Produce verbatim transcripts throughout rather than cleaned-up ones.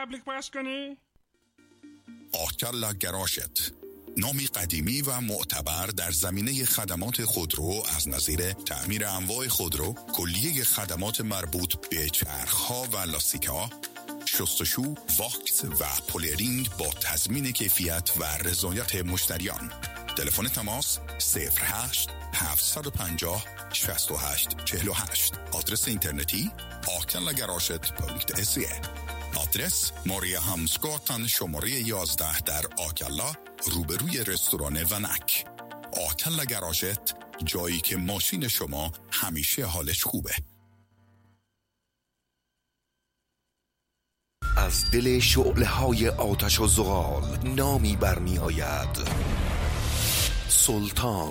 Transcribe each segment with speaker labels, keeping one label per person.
Speaker 1: تبلیغ بس کنی؟
Speaker 2: آکلا گراشت، نامی قدیمی و معتبر در زمینه خدمات خودرو از نظیر تعمیر انواع خودرو، کلیه خدمات مربوط به چرخ‌ها و لاستیک‌ها، شستشو، واکس و پولرینگ با تضمین کیفیت و رضایت مشتریان. تلفن تماس صفر هشت هفت پنج صفر شش هشت چهل و هشت. آدرس اینترنتی آکلا گراشت دات سی. آدرس ماریا همسگاتن شماره یازده در آکلا روبروی رستوران ونک. آکلا گراشت، جایی که ماشین شما همیشه حالش خوبه.
Speaker 3: از دل شعله‌های آتش و زغال نامی برمی آید: سلطان.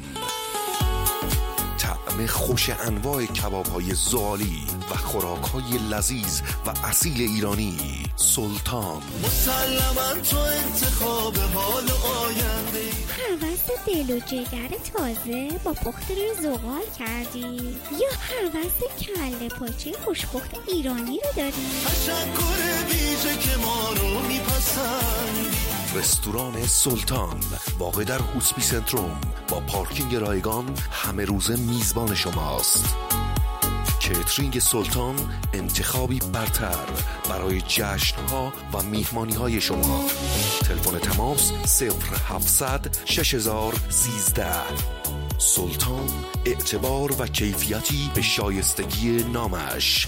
Speaker 3: طعم خوش انواع کباب‌های زغالی و خوراک‌های لذیذ و اصیل ایرانی. سلطان.
Speaker 4: مسلماً تو انتخاب حال آینده.
Speaker 5: هوس دل و جگر تازه با پخت روی زغال کردی یا هوس کله پاچه خوشپخت ایرانی رو داری؟
Speaker 4: تشکر ویژه که ما رو میپسندی.
Speaker 3: رستوران سلطان واقع در هوسپی سنتروم با پارکینگ رایگان همه روزه میزبان شماست. کیترینگ سلطان انتخابی برتر برای جشن‌ها و میهمانی‌های شما. تلفن تماس صفر هفتصد شش هزار سیزده. سلطان، اعتبار و کیفیتی به شایستگی نامش.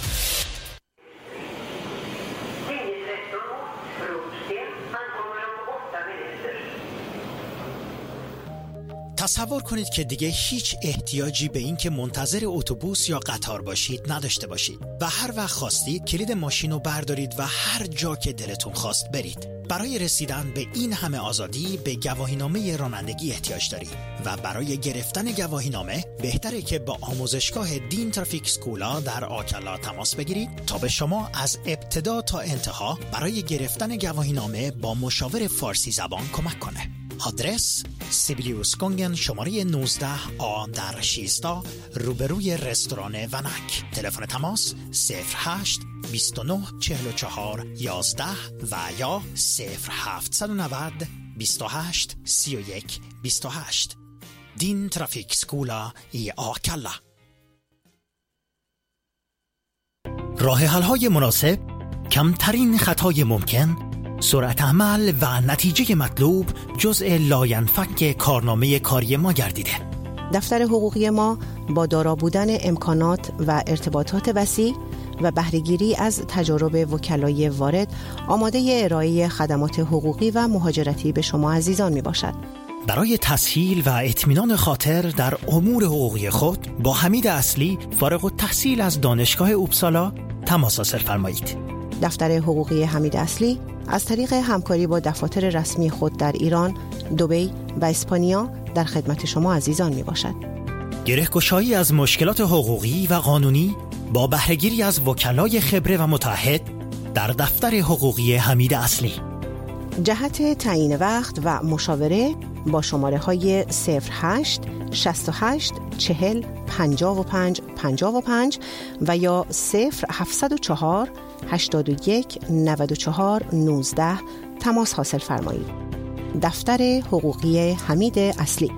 Speaker 6: تصور کنید که دیگه هیچ احتیاجی به این که منتظر اتوبوس یا قطار باشید نداشته باشید و هر وقت خواستید کلید ماشین رو بردارید و هر جا که دلتون خواست برید. برای رسیدن به این همه آزادی به گواهینامه رانندگی احتیاج دارید و برای گرفتن گواهینامه بهتره که با آموزشگاه دین ترافیک سکولا در آکلا تماس بگیرید تا به شما از ابتدا تا انتها برای گرفتن گواهینامه با مشاور فارسی زبان کمک کنه. آدرس سیبیلیوس گونگن شماره نوزده آ در شیستا روبروی رستوران ونک. تلفن تماس صفر هشت بیست و نه چهل و چهار یازده و یا صفر هفتصد و نود بیست و هشت سی و یک بیست و هشت. دین ترافیک سکولا ای آکلا. راه حل‌های مناسب، کمترین خطای ممکن، سرعت عمل و نتیجه مطلوب جزء لاینفک کارنامه کاری ما گردیده.
Speaker 7: دفتر حقوقی ما با دارا بودن امکانات و ارتباطات وسیع و بهره‌گیری از تجارب وکلای وارد آماده ارائه خدمات حقوقی و مهاجرتی به شما عزیزان می باشد.
Speaker 6: برای تسهیل و اطمینان خاطر در امور حقوقی خود با حمید اصلی فارغ التحصیل از دانشگاه اوبسالا تماس حاصل فرمایید.
Speaker 7: دفتر حقوقی حمید اصلی از طریق همکاری با دفاتر رسمی خود در ایران، دبی و اسپانیا در خدمت شما عزیزان می باشد.
Speaker 6: گره‌گشایی از مشکلات حقوقی و قانونی با بهره‌گیری از وکلای خبره و متعهد در دفتر حقوقی حمید اصلی.
Speaker 7: جهت تعیین وقت و مشاوره با شماره های صفر هشت شصت و هشت چهل پنجاه و پنج پنجاه و پنج و یا صفر هفتصد و چهار هشتاد و یک نود و چهار نوزده تماس حاصل فرمایید. دفتر حقوقی حمید اصلی.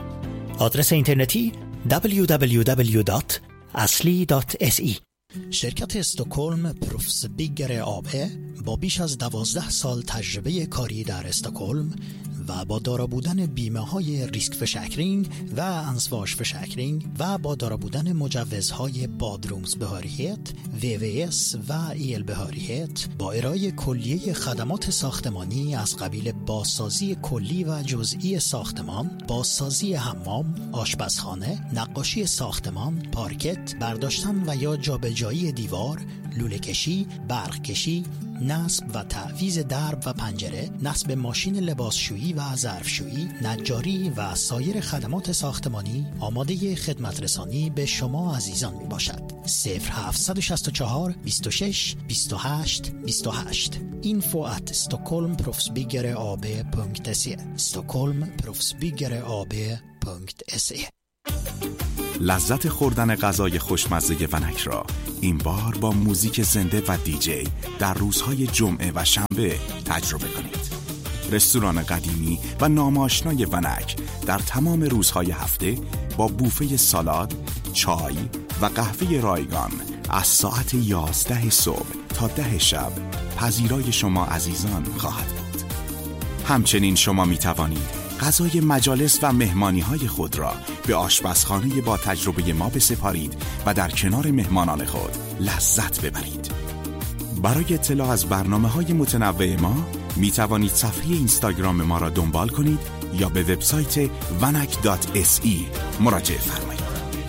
Speaker 6: آدرس اینترنتی دبلیو دبلیو دبلیو دات اصلی دات اس ای. شرکت استکهلم پروفسبیگر آبه با بیش از دوازده سال تجربه کاری در استکهلم و با دارا بودن بیمه های ریسک فشکرینگ و انسواش فشکرینگ و با دارا بودن مجوزهای بادرومز بهاریت، وی وی اس و ایل بهاریت با ارائه کلیه خدمات ساختمانی از قبیل بازسازی کلی و جزئی ساختمان، بازسازی حمام، آشپزخانه، نقاشی ساختمان، پارکت، برداشتن و یا جابجایی دیوار، لوله کشی، برق کشی، نصب و تعویض درب و پنجره، نصب ماشین لباسشویی و ظرفشویی، نجاری و سایر خدمات ساختمانی آماده خدمت رسانی به شما عزیزان می باشد. صفر هفتصد و شصت و چهار بیست و شش بیست و هشت بیست و هشت info at stockholmproffsbyggare.ab punkt se stockholmproffsbyggare.ab punkt se
Speaker 1: لذت خوردن غذای خوشمزه ونک را این بار با موزیک زنده و دیجی در روزهای جمعه و شنبه تجربه کنید. رستوران قدیمی و ناماشنای ونک در تمام روزهای هفته با بوفه سالاد، چای و قهوه رایگان از ساعت یازده صبح تا ده شب پذیرای شما عزیزان خواهد بود. همچنین شما می توانید غذای مجالس و مهمانی‌های خود را به آشپزخانه با تجربه ما بسپارید و در کنار مهمانان خود لذت ببرید. برای اطلاع از برنامه‌های متنوع ما می توانید صفحه اینستاگرام ما را دنبال کنید یا به وبسایت ونک دات اس ای مراجعه فرمایید.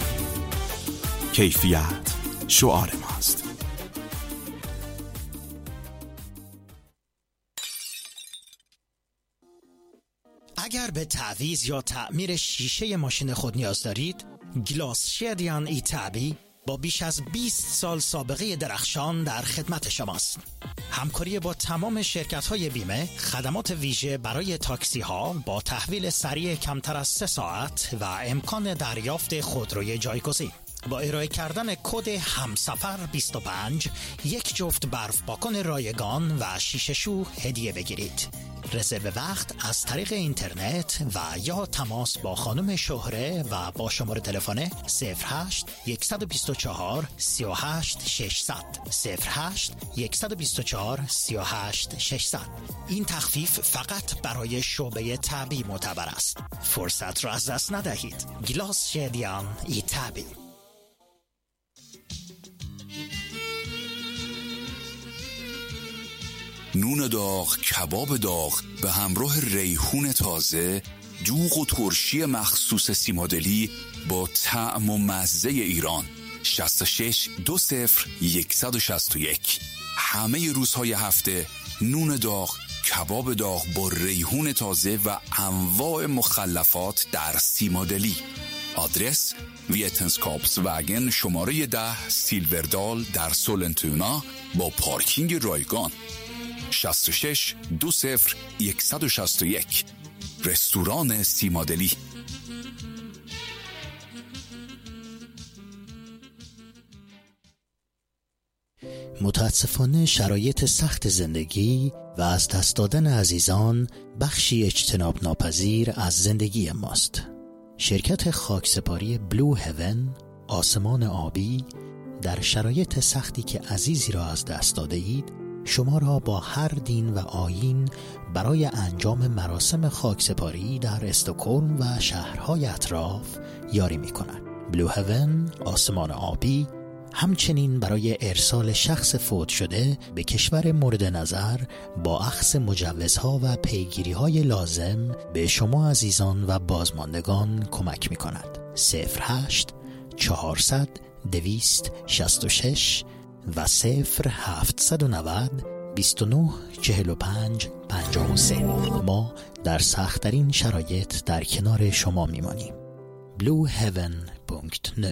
Speaker 1: کیفیت شعار ماست.
Speaker 6: اگر به تعویض یا تعمیر شیشه ماشین خود نیاز دارید، گلاس شدیان ایتابی با بیش از بیست سال سابقه درخشان در خدمت شماست. همکاری با تمام شرکت‌های بیمه، خدمات ویژه برای تاکسی‌ها با تحویل سریع کمتر از سه ساعت و امکان دریافت خودروی جایگزین. با ارائه کردن کد همسفر بیست و پنج یک جفت برف پاکن رایگان و شیشه شو هدیه بگیرید. رزرو وقت از طریق اینترنت و یا تماس با خانم شهره و با شماره تلفن صفر هشت یک دو چهار سه هشت شش صفر صفر صفر هشت یک دو چهار سه هشت شش صفر. این تخفیف فقط برای شعبه تعبی معتبر است. فرصت را از دست ندهید. گلاس شدیان ایتابی.
Speaker 2: نون داغ، کباب داغ به همراه ریحون تازه، دوغ و ترشی مخصوص سیمادلی با طعم و مزه ایران. شصت و شش دو صفر یک شش یک. همه روزهای هفته نون داغ، کباب داغ با ریحون تازه و انواع مخلفات در سیمادلی. آدرس ویتنسکاپس وگن شماره ده سیلوردال در سولنتونا با پارکینگ رایگان. شصت و شش دو صفر یک شش یک. رستوران سیمادلی.
Speaker 6: متاسفانه شرایط سخت زندگی و از دست دادن عزیزان بخشی اجتناب ناپذیر از زندگی ماست. شرکت خاکسپاری بلو هیون، آسمان آبی، در شرایط سختی که عزیزی را از دست داده اید شما را با هر دین و آیین برای انجام مراسم خاکسپاری در استکهلم و شهرهای اطراف یاری می کند. بلو هیون، آسمان آبی، همچنین برای ارسال شخص فوت شده به کشور مورد نظر با اخذ مجوزها و پیگیری‌های لازم به شما عزیزان و بازماندگان کمک می کند. صفر هشت چهارصد دویست شصت و شش و صفر هفتصد و نود بیست و نه چهل و پنج پنجاه و سه. ما در سخت‌ترین شرایط در کنار شما میمانیم. بلو هیون دات نو.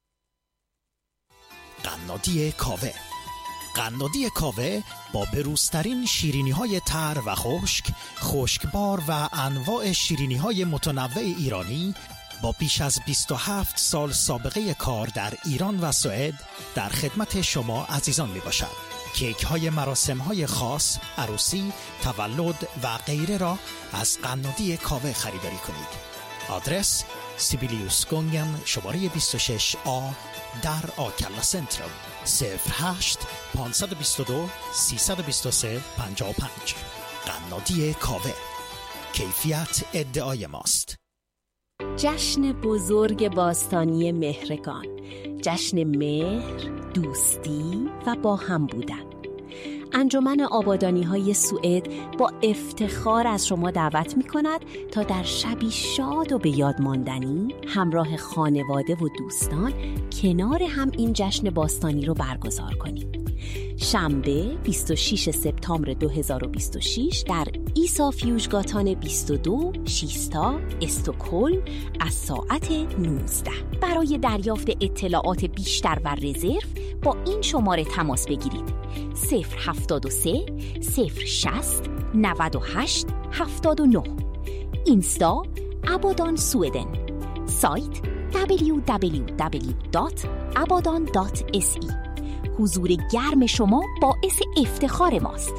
Speaker 6: قنادی کاوه. قنادی کاوه با بروزترین شیرینی‌های تر و خشک، خشکبار و انواع شیرینی‌های متنوع ایرانی با بیش از بیست و هفت سال سابقه کار در ایران و سوئد در خدمت شما عزیزان می باشد. کیک های مراسم های خاص، عروسی، تولد و غیره را از قنادی کاوه خریداری کنید. آدرس سیبیلیوس گونگن شماره بیست و شش آ در آکلا سنترال. صفر هشت پانصد و بیست و دو سیصد و بیست و سه پنجاه و پنج. قنادی کاوه، کیفیت ادعای ماست.
Speaker 8: جشن بزرگ باستانی مهرگان، جشن مهر، دوستی و با هم بودن. انجمن آبادانی‌های سوئد با افتخار از شما دعوت می‌کند تا در شبی شاد و به یاد ماندنی همراه خانواده و دوستان کنار هم این جشن باستانی رو برگزار کنید. شنبه بیست و شش سپتامبر دو هزار و بیست و شش در ایسا فیوژگاتان بیست و دو شیستا استکهلم از ساعت نوزده. برای دریافت اطلاعات بیشتر و رزرو با این شماره تماس بگیرید: صفر هفتاد و سه صفر شصت نود و هشت هفتاد و نه. اینستا آبادان سوئدن. سایت دبلیو دبلیو دبلیو دات ابادان دات اس ای. حضور گرم شما باعث افتخار ماست.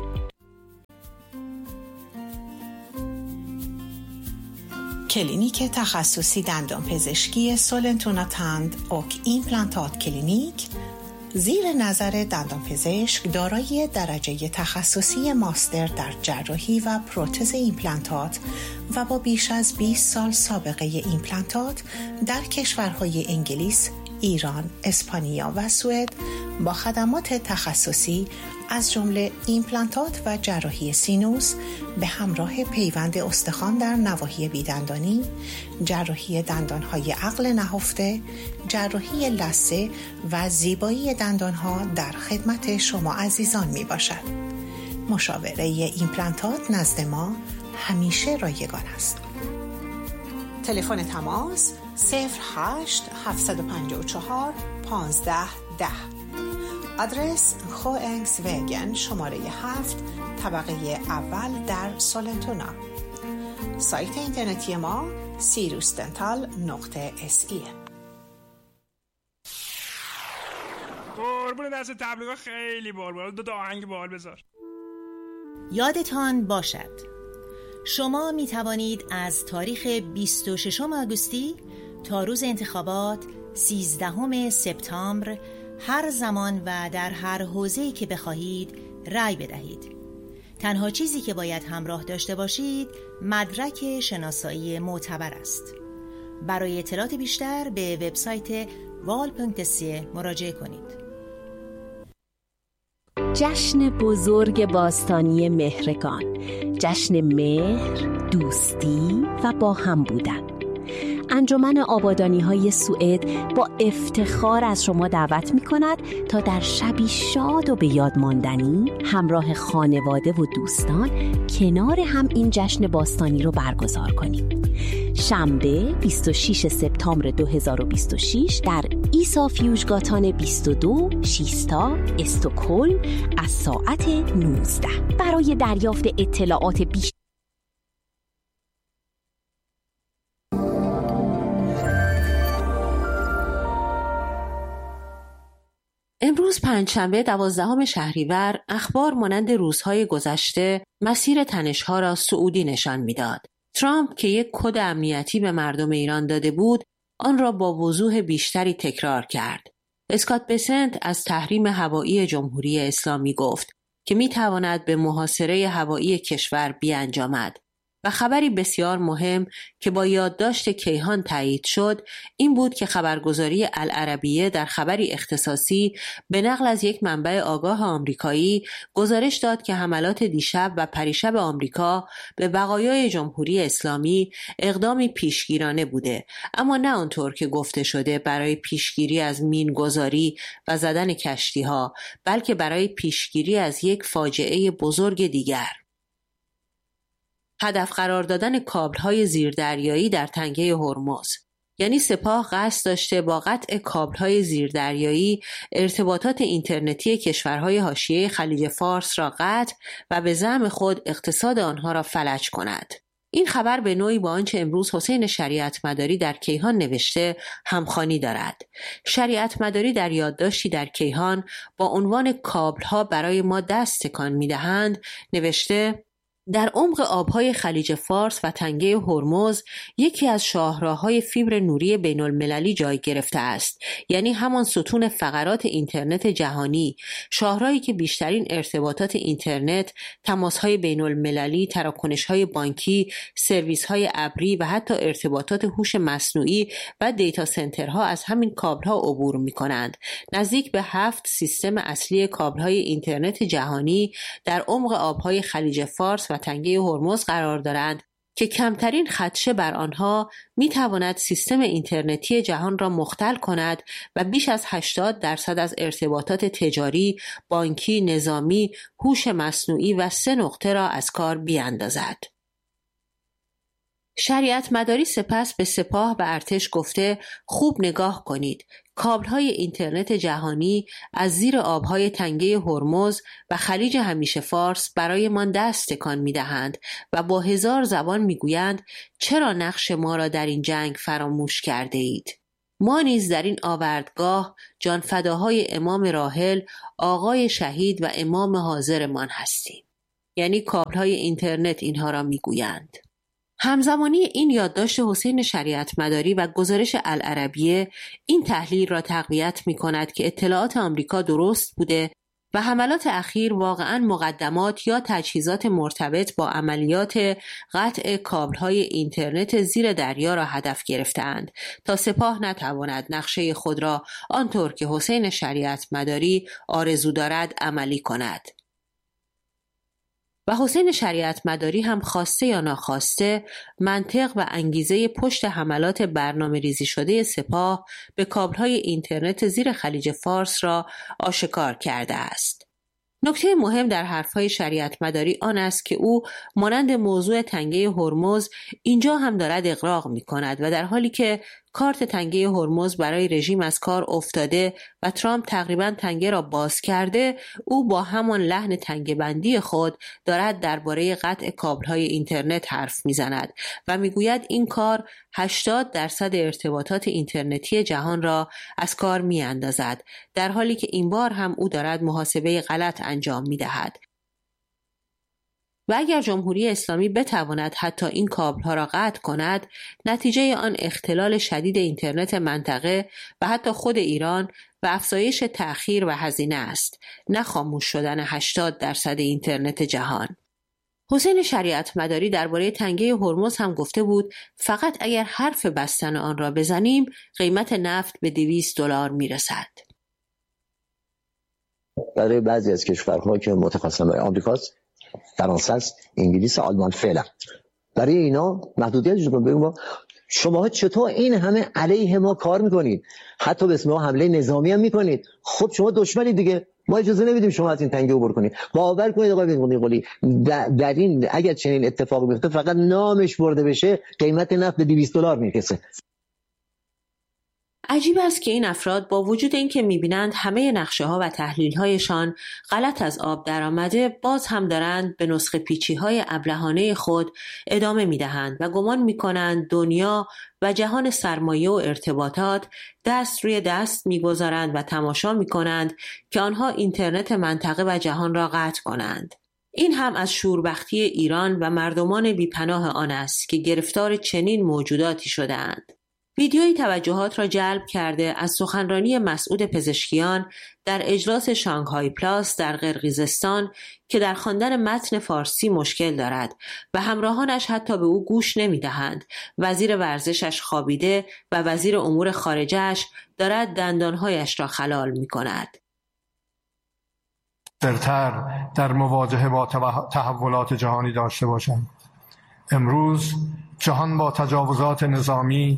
Speaker 7: کلینیک تخصصی دندانپزشکی سولنتونا تند اوک ایمپلانتات کلینیک زیر نظر دندانپزشک دارای درجه تخصصی ماستر در جراحی و پروتز ایمپلانتات و با بیش از بیست سال سابقه ایمپلانتات در کشورهای انگلیس، ایران، اسپانیا و سوئد با خدمات تخصصی از جمله ایمپلانتات و جراحی سینوس به همراه پیوند استخوان در نواحی بیدندانی، جراحی دندانهای عقل نهفته، جراحی لثه و زیبایی دندانها در خدمت شما عزیزان می باشد. مشاوره ایمپلانتات نزد ما همیشه رایگان است. تلفن تماس صفر هشت هفت پنج چهار پانزده ده. آدرس خوانگس وگن شماره هفت طبقه اول در سولنتونا. سایت اینترنتی ما سیروس دنتال نقطه اس ای.
Speaker 9: قربون دست تبلیغات خیلی بال بال. دو تا آهنگ بال بذار.
Speaker 10: یادتان باشد شما می توانید از تاریخ بیست و ششم آگوستی تا روز انتخابات سیزدهم سپتامبر هر زمان و در هر حوزه‌ای که بخواهید رأی بدهید. تنها چیزی که باید همراه داشته باشید مدرک شناسایی معتبر است. برای اطلاعات بیشتر به وبسایت وال پونکت سی مراجعه کنید.
Speaker 8: جشن بزرگ باستانی مهرگان، جشن مهر، دوستی و با هم بودن. انجمن آبادانی‌های سوئد با افتخار از شما دعوت می‌کند تا در شبی شاد و به یاد ماندنی همراه خانواده و دوستان کنار هم این جشن باستانی رو برگزار کنیم. شنبه بیست و ششم سپتامبر دو هزار و بیست و شش در ایسا فیوژگاتان بیست و دو شیستا استکهلم از ساعت نوزده. برای دریافت اطلاعات بیشتر
Speaker 11: امروز پنجشنبه دوازدهم شهریور اخبار مانند روزهای گذشته مسیر تنش‌ها را سعودی نشان می‌داد. ترامپ که یک کد امنیتی به مردم ایران داده بود، آن را با وضوح بیشتری تکرار کرد. اسکات بسنت از تحریم هوایی جمهوری اسلامی گفت که می‌تواند به محاصره هوایی کشور بیانجامد. و خبری بسیار مهم که با یادداشت کیهان تایید شد این بود که خبرگزاری العربیه در خبری اختصاصی به نقل از یک منبع آگاه آمریکایی گزارش داد که حملات دیشب و پریشب آمریکا به بقایای جمهوری اسلامی اقدامی پیشگیرانه بوده، اما نه آنطور که گفته شده برای پیشگیری از مینگذاری و زدن کشتی‌ها، بلکه برای پیشگیری از یک فاجعه بزرگ دیگر. هدف قرار دادن کابل‌های زیردریایی در تنگه هرمز. یعنی سپاه قصد داشته با قطع کابل‌های زیردریایی ارتباطات اینترنتی کشورهای حاشیه خلیج فارس را قطع و به زعم خود اقتصاد آنها را فلج کند. این خبر به نوعی با آنچه امروز حسین شریعت مداری در کیهان نوشته همخوانی دارد. شریعت مداری در یادداشتی در کیهان با عنوان کابل‌ها برای ما دست تکان می‌دهند نوشته: در عمق آبهای خلیج فارس و تنگه هرمز یکی از شاهراه‌های فیبر نوری بین المللی جای گرفته است، یعنی همان ستون فقرات اینترنت جهانی، شاهراهی که بیشترین ارتباطات اینترنت، تماس‌های بین المللی، تراکنش‌های بانکی، سرویس‌های ابری و حتی ارتباطات هوش مصنوعی و دیتا سنترها از همین کابل‌ها عبور می‌کنند. نزدیک به هفت سیستم اصلی کابل‌های اینترنت جهانی در عمق آبهای خلیج فارس و تنگه هرمز قرار دارند که کمترین خدشه بر آنها می تواند سیستم اینترنتی جهان را مختل کند و بیش از هشتاد درصد از ارتباطات تجاری، بانکی، نظامی، هوش مصنوعی و سه نقطه را از کار بیاندازد. شریعت مداری سپس به سپاه و ارتش گفته خوب نگاه کنید. کابل‌های اینترنت جهانی از زیر آبهای تنگه هرمز و خلیج همیشه فارس برای ما دست تکان می‌دهند و با هزار زبان می‌گویند چرا نقش ما را در این جنگ فراموش کرده اید. ما نیز در این آوردگاه جانفداهای امام راحل، آقای شهید و امام حاضرمان هستیم. یعنی کابل‌های اینترنت اینها را میگویند. همزمانی این یادداشت حسین شریعت مداری و گزارش العربیه این تحلیل را تقویت می کند که اطلاعات آمریکا درست بوده و حملات اخیر واقعاً مقدمات یا تجهیزات مرتبط با عملیات قطع کابل‌های اینترنت زیر دریا را هدف گرفتند تا سپاه نتواند نقشه خود را آنطور که حسین شریعت مداری آرزو دارد عملی کند. و حسین شریعت مداری هم خواسته یا ناخواسته منطق و انگیزه پشت حملات برنامه ریزی شده سپاه به کابل‌های اینترنت زیر خلیج فارس را آشکار کرده است. نکته مهم در حرفهای شریعت مداری آن است که او مانند موضوع تنگه هرمز اینجا هم دارد اغراق می کند و در حالی که کارت تنگه هرمز برای رژیم از کار افتاده و ترامپ تقریباً تنگه را باز کرده، او با همان لحن تنگه بندی خود دارد درباره قطع کابل‌های اینترنت حرف می‌زند و می‌گوید این کار هشتاد درصد ارتباطات اینترنتی جهان را از کار می‌اندازد، در حالی که این بار هم او دارد محاسبه غلط انجام می‌دهد. و اگر جمهوری اسلامی بتواند حتی این کابل‌ها را قطع کند، نتیجه آن اختلال شدید اینترنت منطقه و حتی خود ایران و افزایش تأخیر و هزینه است، نه خاموش شدن هشتاد درصد اینترنت جهان. حسین شریعت مداری درباره تنگه هرمز هم گفته بود فقط اگر حرف بستن آن را بزنیم قیمت نفت به دویست دلار میرسد.
Speaker 12: برای بعضی از کشورها که متخصصن برای آمریکاست، فرانسه است، انگلیس، آلمان فعلا، برای اینا محدودیتش رو بگم شما چطور این همه علیه ما کار میکنید، حتی به اسم ما حمله نظامی هم میکنید، خب شما دشمنی دیگه، ما اجازه نمیدیم شما از این تنگه عبور کنید. باور کنید آقای قلی در این اگر چنین اتفاقی بیفته فقط نامش برده بشه قیمت نفت به دویست دلار میرسه.
Speaker 11: عجیب است که این افراد با وجود اینکه می‌بینند همه نقشه‌ها و تحلیل‌هایشان غلط از آب درآمده، باز هم دارند به نسخه پیچی‌های ابلهانه خود ادامه می‌دهند و گمان می‌کنند دنیا و جهان سرمایه و ارتباطات دست روی دست می‌گذارند و تماشا می‌کنند که آنها اینترنت منطقه و جهان را قطع کنند. این هم از شوربختی ایران و مردمان بی‌پناه آن است که گرفتار چنین موجوداتی شده‌اند. ویدیوی توجهات را جلب کرده از سخنرانی مسعود پزشکیان در اجلاس شانگهای پلاس در قرقیزستان که در خواندن متن فارسی مشکل دارد و همراهانش حتی به او گوش نمی‌دهند. وزیر ورزشش خوابیده و وزیر امور خارجه‌اش دارد دندانهایش را خلال می‌کند.
Speaker 13: درتر در مواجهه با تحولات جهانی داشته باشند. امروز جهان با تجاوزات نظامی.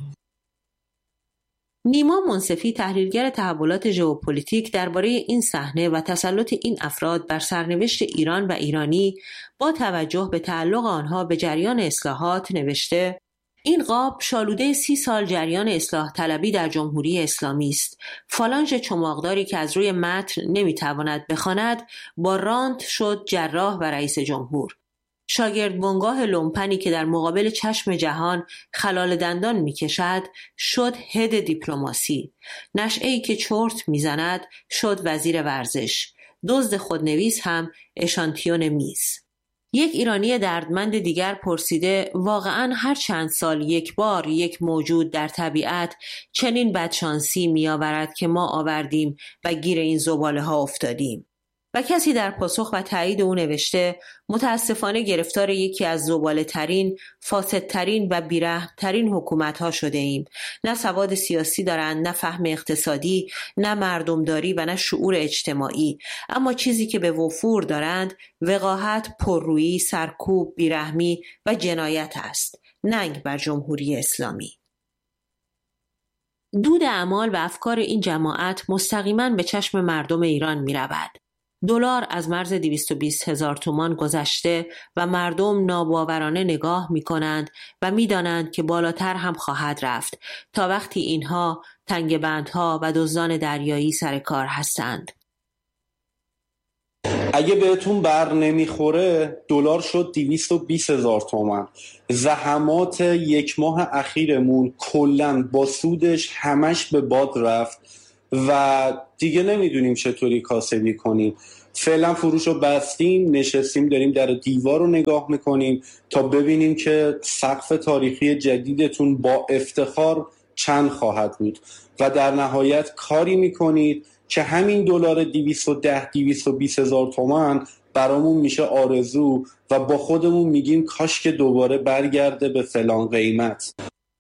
Speaker 11: نیما منصفی تحلیلگر تحولات ژئوپلیتیک درباره این صحنه و تسلط این افراد بر سرنوشت ایران و ایرانی با توجه به تعلق آنها به جریان اصلاحات نوشته: این قاب شالوده سی سال جریان اصلاح طلبی در جمهوری اسلامی است. فالانژ چماقداری که از روی متن نمیتواند بخواند با رانت شد جراح و رئیس جمهور. شاگرد بنگاه لومپنی که در مقابل چشم جهان خلال دندان میکشد شد هد دیپلماسی. نشعه‌ای که چرت میزند شد وزیر ورزش. دزد خودنویس هم اشانتیون میز. یک ایرانی دردمند دیگر پرسیده واقعاً هر چند سال یک بار یک موجود در طبیعت چنین بدشانسی میآورد که ما آوردیم و گیر این زباله ها افتادیم؟ و کسی در پاسخ و تایید او نوشته متاسفانه گرفتار یکی از زباله ترین، فاسد ترین و بیرحم ترین حکومت ها شده ایم. نه سواد سیاسی دارند، نه فهم اقتصادی، نه مردمداری و نه شعور اجتماعی. اما چیزی که به وفور دارند وقاحت، پررویی، سرکوب، بیرحمی و جنایت است. ننگ بر جمهوری اسلامی. دود اعمال و افکار این جماعت مستقیما به چشم مردم ایران می رود. دلار از مرز دویست و بیست هزار تومان گذشته و مردم ناباورانه نگاه می کنند و می دانند که بالاتر هم خواهد رفت تا وقتی اینها تنگ بندها و دزدان دریایی سر کار هستند.
Speaker 14: اگه بهتون بر نمیخوره دلار شد دویست و بیست هزار تومان. زحمات یک ماه اخیرمون کلن با سودش همش به باد رفت و دیگه نمیدونیم چطوری کاسبی کنیم. فعلا فروش رو بستیم، نشستیم داریم در دیوار رو نگاه میکنیم تا ببینیم که سقف تاریخی جدیدتون با افتخار چند خواهد بود و در نهایت کاری میکنید که همین دلار دویست و ده دویست و بیست هزار تومان برامون میشه آرزو و با خودمون میگیم کاش که دوباره برگرده به فلان قیمت.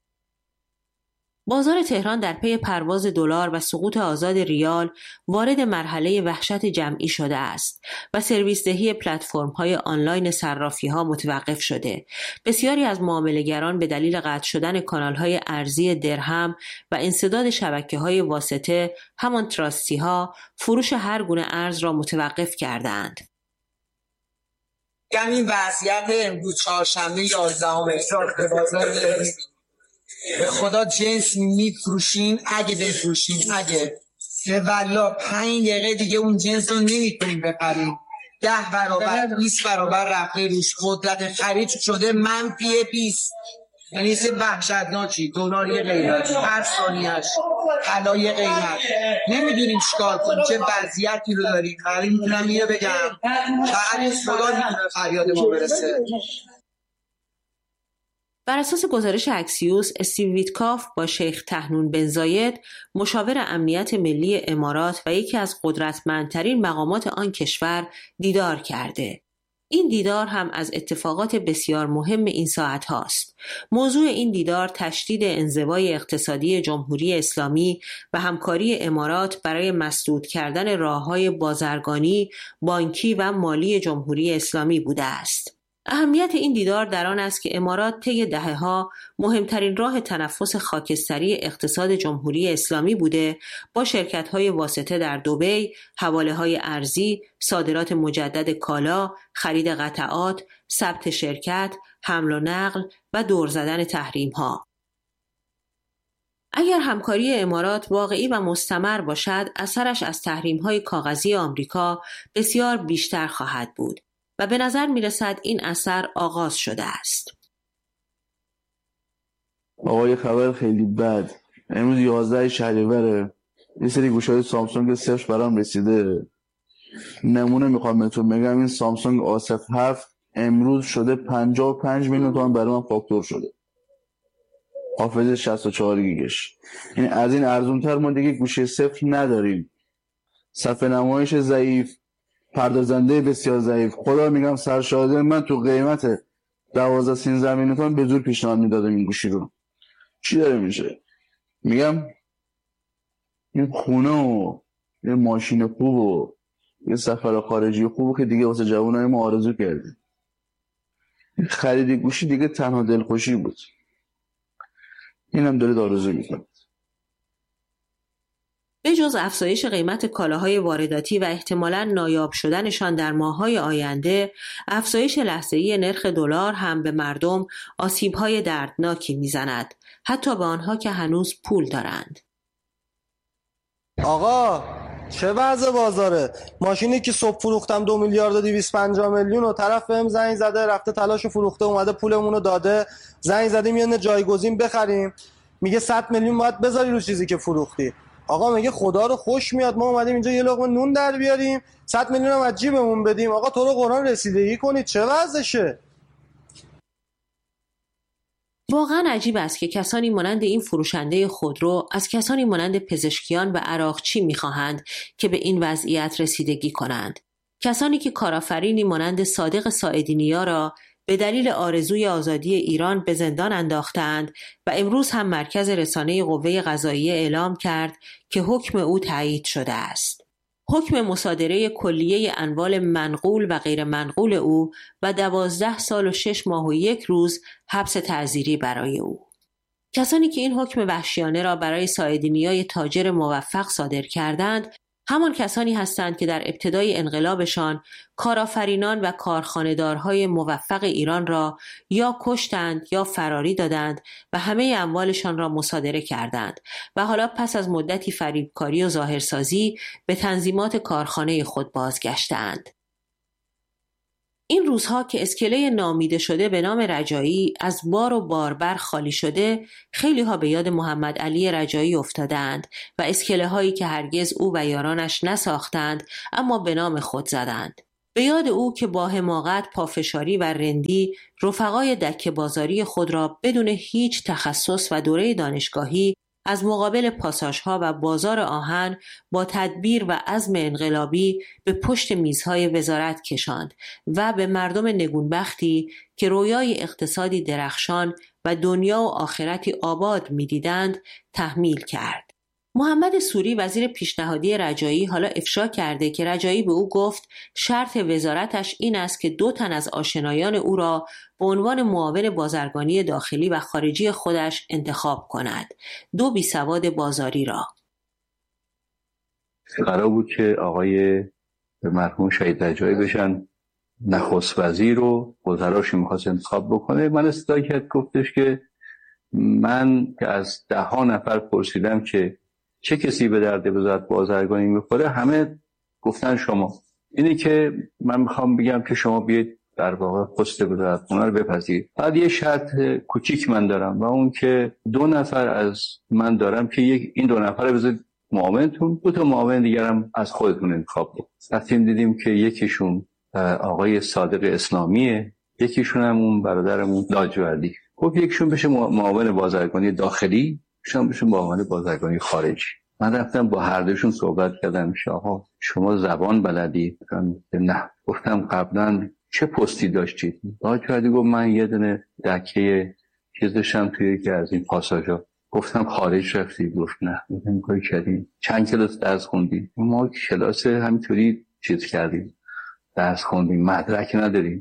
Speaker 11: بازار تهران در پی پرواز دلار و سقوط آزاد ریال وارد مرحله وحشت جمعی شده است و سرویس دهی پلتفرم‌های آنلاین صرافی‌ها متوقف شده. بسیاری از معامله‌گران به دلیل قطع شدن کانال‌های ارزی درهم و انسداد شبکه‌های واسطه، همان تراستی‌ها، فروش هر گونه ارز را متوقف کردند.
Speaker 15: یعنی وضعیت امروز چهارشنبه یازدهم اکتبر به بازار به خدا جنس میفروشیم اگه بفروشیم، اگه به والله پنج دقیقه دیگه اون جنس رو نمیتونیم بخریم. ده برابر بیست برابر رفته روش، قدرت خرید شده منفی بیست. یعنی سه وحشتناکی. دلار یه قیمت، هر ثانیه‌اش طلا یه قیمت، نمیدونیم چیکار کنیم، چه وضعیتی رو داریم. ولی میتونم اینو بگم فقط خدا میتونه فریاد ما برسه.
Speaker 11: بر اساس گزارش اکسیوس، استیو ویتکاف با شیخ طحنون بن زاید، مشاور امنیت ملی امارات و یکی از قدرتمندترین مقامات آن کشور، دیدار کرده. این دیدار هم از اتفاقات بسیار مهم این ساعت هاست. موضوع این دیدار تشدید انزوای اقتصادی جمهوری اسلامی و همکاری امارات برای مسدود کردن راه‌های بازرگانی، بانکی و مالی جمهوری اسلامی بوده است. اهمیت این دیدار در آن است که امارات طی دهه‌ها مهمترین راه تنفس خاکستری اقتصاد جمهوری اسلامی بوده، با شرکت‌های واسطه در دبی، حواله‌های ارزی، صادرات مجدد کالا، خرید قطعات، ثبت شرکت، حمل و نقل و دور زدن تحریم‌ها. اگر همکاری امارات واقعی و مستمر باشد، اثرش از تحریم‌های کاغذی آمریکا بسیار بیشتر خواهد بود و به نظر می رسد این اثر آغاز شده است.
Speaker 16: آقای خبر خیلی بد. امروز یازده شهریوره. یه سری گوشای سامسونگ صفر برام رسیده. نمونه میخوام بهتون بگم، این سامسونگ آ صفر هفت امروز شده پنجاه و پنج میلیون تومان برای من فاکتور شده. حافظه شصت و چهار گیگش. یعنی از این ارزونتر ما دیگه گوشه صفر نداریم. صفحه نمایش ضعیف، پردازنده بسیار ضعیف. خدا میگم سرشاده من تو قیمت دوازده سیزده میلیون تومان به زور پیشنهاد میدادم این گوشی رو. چی داره میشه؟ میگم این خونه و یه ماشین خوب و یه سفر خارجی خوب که دیگه واسه جوانای ما آرزو کردیم. خرید گوشی دیگه تنها دلخوشی بود. اینم داره آرزو میکنه.
Speaker 11: به جز افزایش قیمت کالاهای وارداتی و احتمالاً نایاب شدنشان در ماه‌های آینده، افزایش لحظه‌ای نرخ دلار هم به مردم آسیب‌های دردناکی می‌زند، حتی به آنها که هنوز پول دارند.
Speaker 17: آقا چه وضع بازاره؟ ماشینی که صبح فروختم دو میلیارد و دویست و پنجاه میلیون و طرف بهم زنگ زده رفته تلاشو فروخته اومده پولمون رو داده. زنگ زدیم یه جایگزین بخریم، میگه صد میلیون باید بذاری رو چیزی که فروختی. آقا میگه خدا رو خوش میاد ما اومدیم اینجا یه لقمه نون در بیاریم، صد میلیون هم از جیبمون بدیم. آقا تو رو قرآن رسیدگی کنید، چه وضعشه؟
Speaker 11: واقعا عجیب است که کسانی مانند این فروشنده خودرو از کسانی مانند پزشکیان و عراقچی میخواهند که به این وضعیت رسیدگی کنند. کسانی که کارآفرینی مانند صادق ساعدینیا را به دلیل آرزوی آزادی ایران به زندان انداختند و امروز هم مرکز رسانه قوه قضاییه اعلام کرد که حکم او تایید شده است. حکم مصادره کلیه اموال منقول و غیر منقول او و دوازده سال و شش ماه و یک روز حبس تعزیری برای او. کسانی که این حکم وحشیانه را برای ساعدینیای تاجر موفق صادر کردند، همان کسانی هستند که در ابتدای انقلابشان کارآفرینان و کارخانه‌دارهای موفق ایران را یا کشتند یا فراری دادند و همه اموالشان را مصادره کردند و حالا پس از مدتی فریبکاری و ظاهرسازی به تنظیمات کارخانه خود بازگشتند. این روزها که اسکله نامیده شده به نام رجایی از بار و باربر خالی شده، خیلی ها به یاد محمد علی رجایی افتادند و اسکله هایی که هرگز او و یارانش نساختند اما به نام خود زدند. به یاد او که با حماقت، پافشاری و رندی رفقای دکه بازاری خود را بدون هیچ تخصص و دوره دانشگاهی از مقابل پاساژها و بازار آهن با تدبیر و عزم انقلابی به پشت میزهای وزارت کشاند و به مردم نگونبختی که رویای اقتصادی درخشان و دنیا و آخرتی آباد می‌دیدند تحمیل کرد. محمد سوری وزیر پیشنهادی رجایی حالا افشا کرده که رجایی به او گفت شرط وزارتش این است که دو تن از آشنایان او را به عنوان معاون بازرگانی داخلی و خارجی خودش انتخاب کند، دو بیسواد بازاری را.
Speaker 18: قرار بود که آقای مرحوم شهید رجایی بشن نخست وزیر و وزراش میخواست انتخاب بکنه. من اصدای کرد، گفتش که من که از ده ها نفر پرسیدم که چه کسی به درد وزارت بازرگانی میخوره، همه گفتن شما. اینی که من میخوام بگم که شما بیاید در واقع پست وزارتخونه رو بپذیرید. بعد یه شرط کوچیک من دارم و اون که دو نفر از من دارم که یک این دو نفر رو بذارید معاونتون، دو تا معاون دیگرم از خودتون انتخاب کنید. رفتیم دیدیم که یکیشون آقای صادق اسلامیه، یکیشون هم اون برادرمون لاجوردی. گفت یکیشون بشه معاون بازرگانی داخلی، شما بشه معاون بازرگانی خارجی. من رفتم با هر دوشون صحبت کردم، آقا شما زبان بلدید؟ نه. گفتم قبلا چه پستی داشتید؟ لاجوردی گفت من یه دونه دکه چیز داشتم توی یکی از این پاساژا. گفتم خارج رفتی؟ گفت نه. گفتم کاری کردیم؟ چند کلاس درس خوندی؟ ما کلاس همینطوری چیز کردیم، درس خوندیم، مدرک نداریم.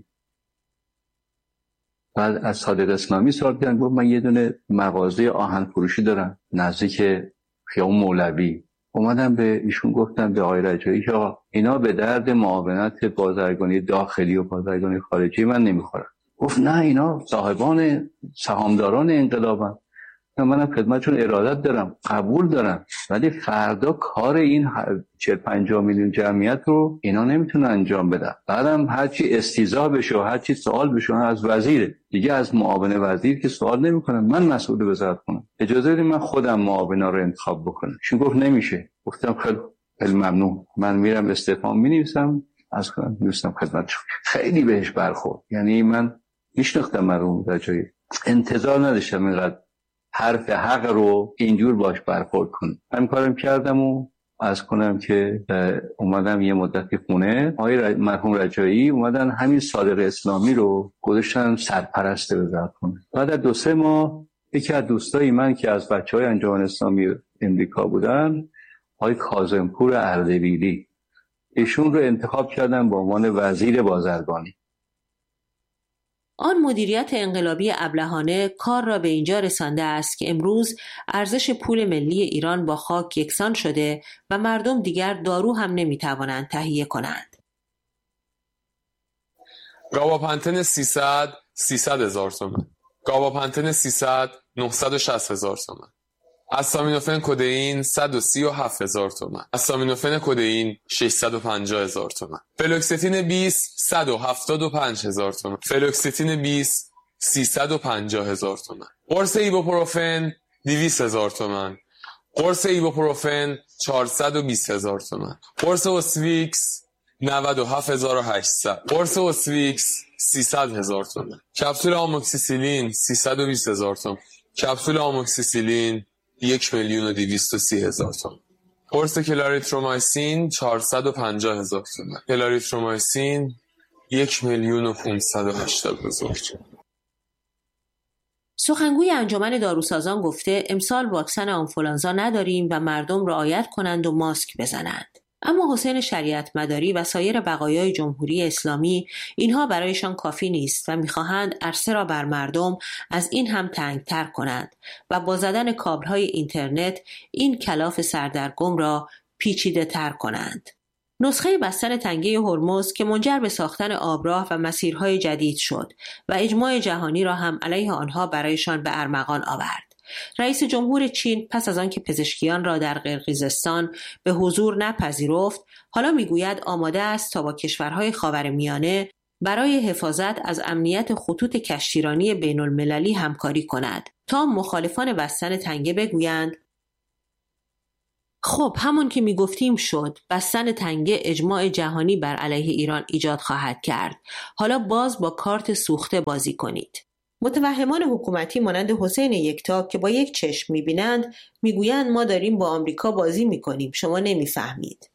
Speaker 18: بعد از صادق اسلامی سوال کردن، گفت من یه دونه مغازه آهن فروشی دارم نزدیک خیابون مولوی. اومدم به ایشون گفتم، به آقای رجایی، که اینا به درد معاونت بازرگانی داخلی و بازرگانی خارجی من نمیخورن. گفت نه، اینا صاحبان سهامداران انقلابن. منم خدمتشون ارادت دارم، قبول دارم، ولی فردا کار این چهل پنجاه میلیون جمعیت رو اینا نمیتونن انجام بدن. بعدم هرچی استیضاح بشه و هرچی سوال بشه از وزیر دیگه، از معاون وزیر که سوال نمیکنن، من مسئول وزارت کنم، اجازه بدید من خودم معاونا رو انتخاب بکنم. چون گفت نمیشه. گفتم خیلی خیلی ممنون، من میرم استعفام مینویسم، از خودم میرسم خدمتشون. خیلی بهش برخورد. یعنی من میشناختم مرحوم رجایی، انتظار نداشتم اینقدر حرف حق رو اینجور باش برخورد کنم. همین کارم کردم و از کنم که اومدم یه مدتی خونه. آقای مرحوم رجایی اومدن همین صادق اسلامی رو گذاشتن سرپرست وزارتخونه. بعد از دو سه ماه یکی از دوستای من که از بچهای انجمن اسلامی امریکا بودن، آقای کاظمپور اردبیلی، ایشون رو انتخاب کردن به عنوان وزیر بازرگانی.
Speaker 11: آن مدیریت انقلابی ابلهانه کار را به اینجا رسانده است که امروز ارزش پول ملی ایران با خاک یکسان شده و مردم دیگر دارو هم نمیتوانند تهیه کنند.
Speaker 19: گاوپنتن سیصد سیصد هزار تومان، گاوپنتن سیصد نهصد و شصت هزار تومان، استامینوفن کدئین صد و سی و هفت هزار تومان، استامینوفن کدئین ششصد و پنجاه هزار تومان، فلوکستین بیست صد و هفتاد و پنج هزار تومان، فلوکستین بیست سیصد و پنجاه هزار تومان، قرص ایبوپروفن دویست هزار تومان، قرص ایبوپروفن چهارصد و بیست هزار تومان، قرص اوسویکس نود و هفت هزار و هشتصد، قرص اوسویکس سیصد هزار تومان، کپسول آموکسیسیلین سیصد و بیست هزار تومان، کپسول آموکسیسیلین یک میلیون و دویست و سی هزار تومان، قرص کلاریترومایسین چهارصد و پنجاه هزار تومان، کلاریترومایسین یک میلیون و پانصد و هشتاد هزار تومان.
Speaker 11: سخنگوی انجمن داروسازان گفته امسال واکسن آنفولانزا نداریم و مردم رعایت کنند و ماسک بزنند. اما حسین شریعت مداری و سایر بقایای جمهوری اسلامی اینها برایشان کافی نیست و می‌خواهند عرصه را بر مردم از این هم تنگتر کنند و با زدن کابل‌های اینترنت این کلاف سردرگم را پیچیده تر کنند. نسخه بستن تنگه هرمز که منجر به ساختن آبراه و مسیرهای جدید شد و اجماع جهانی را هم علیه آنها برایشان به ارمغان آورد. رئیس جمهور چین پس از آنکه پزشکیان را در قرقیزستان به حضور نپذیرفت، حالا میگوید آماده است تا با کشورهای خاورمیانه برای حفاظت از امنیت خطوط کشتیرانی بین المللی همکاری کند تا مخالفان بستن تنگه بگویند خب همون که میگفتیم شد، بستن تنگه اجماع جهانی بر علیه ایران ایجاد خواهد کرد. حالا باز با کارت سوخته بازی کنید. متوهمان حکومتی مانند حسین یکتا که با یک چشم میبینند میگویند ما داریم با آمریکا بازی میکنیم، شما نمیفهمید.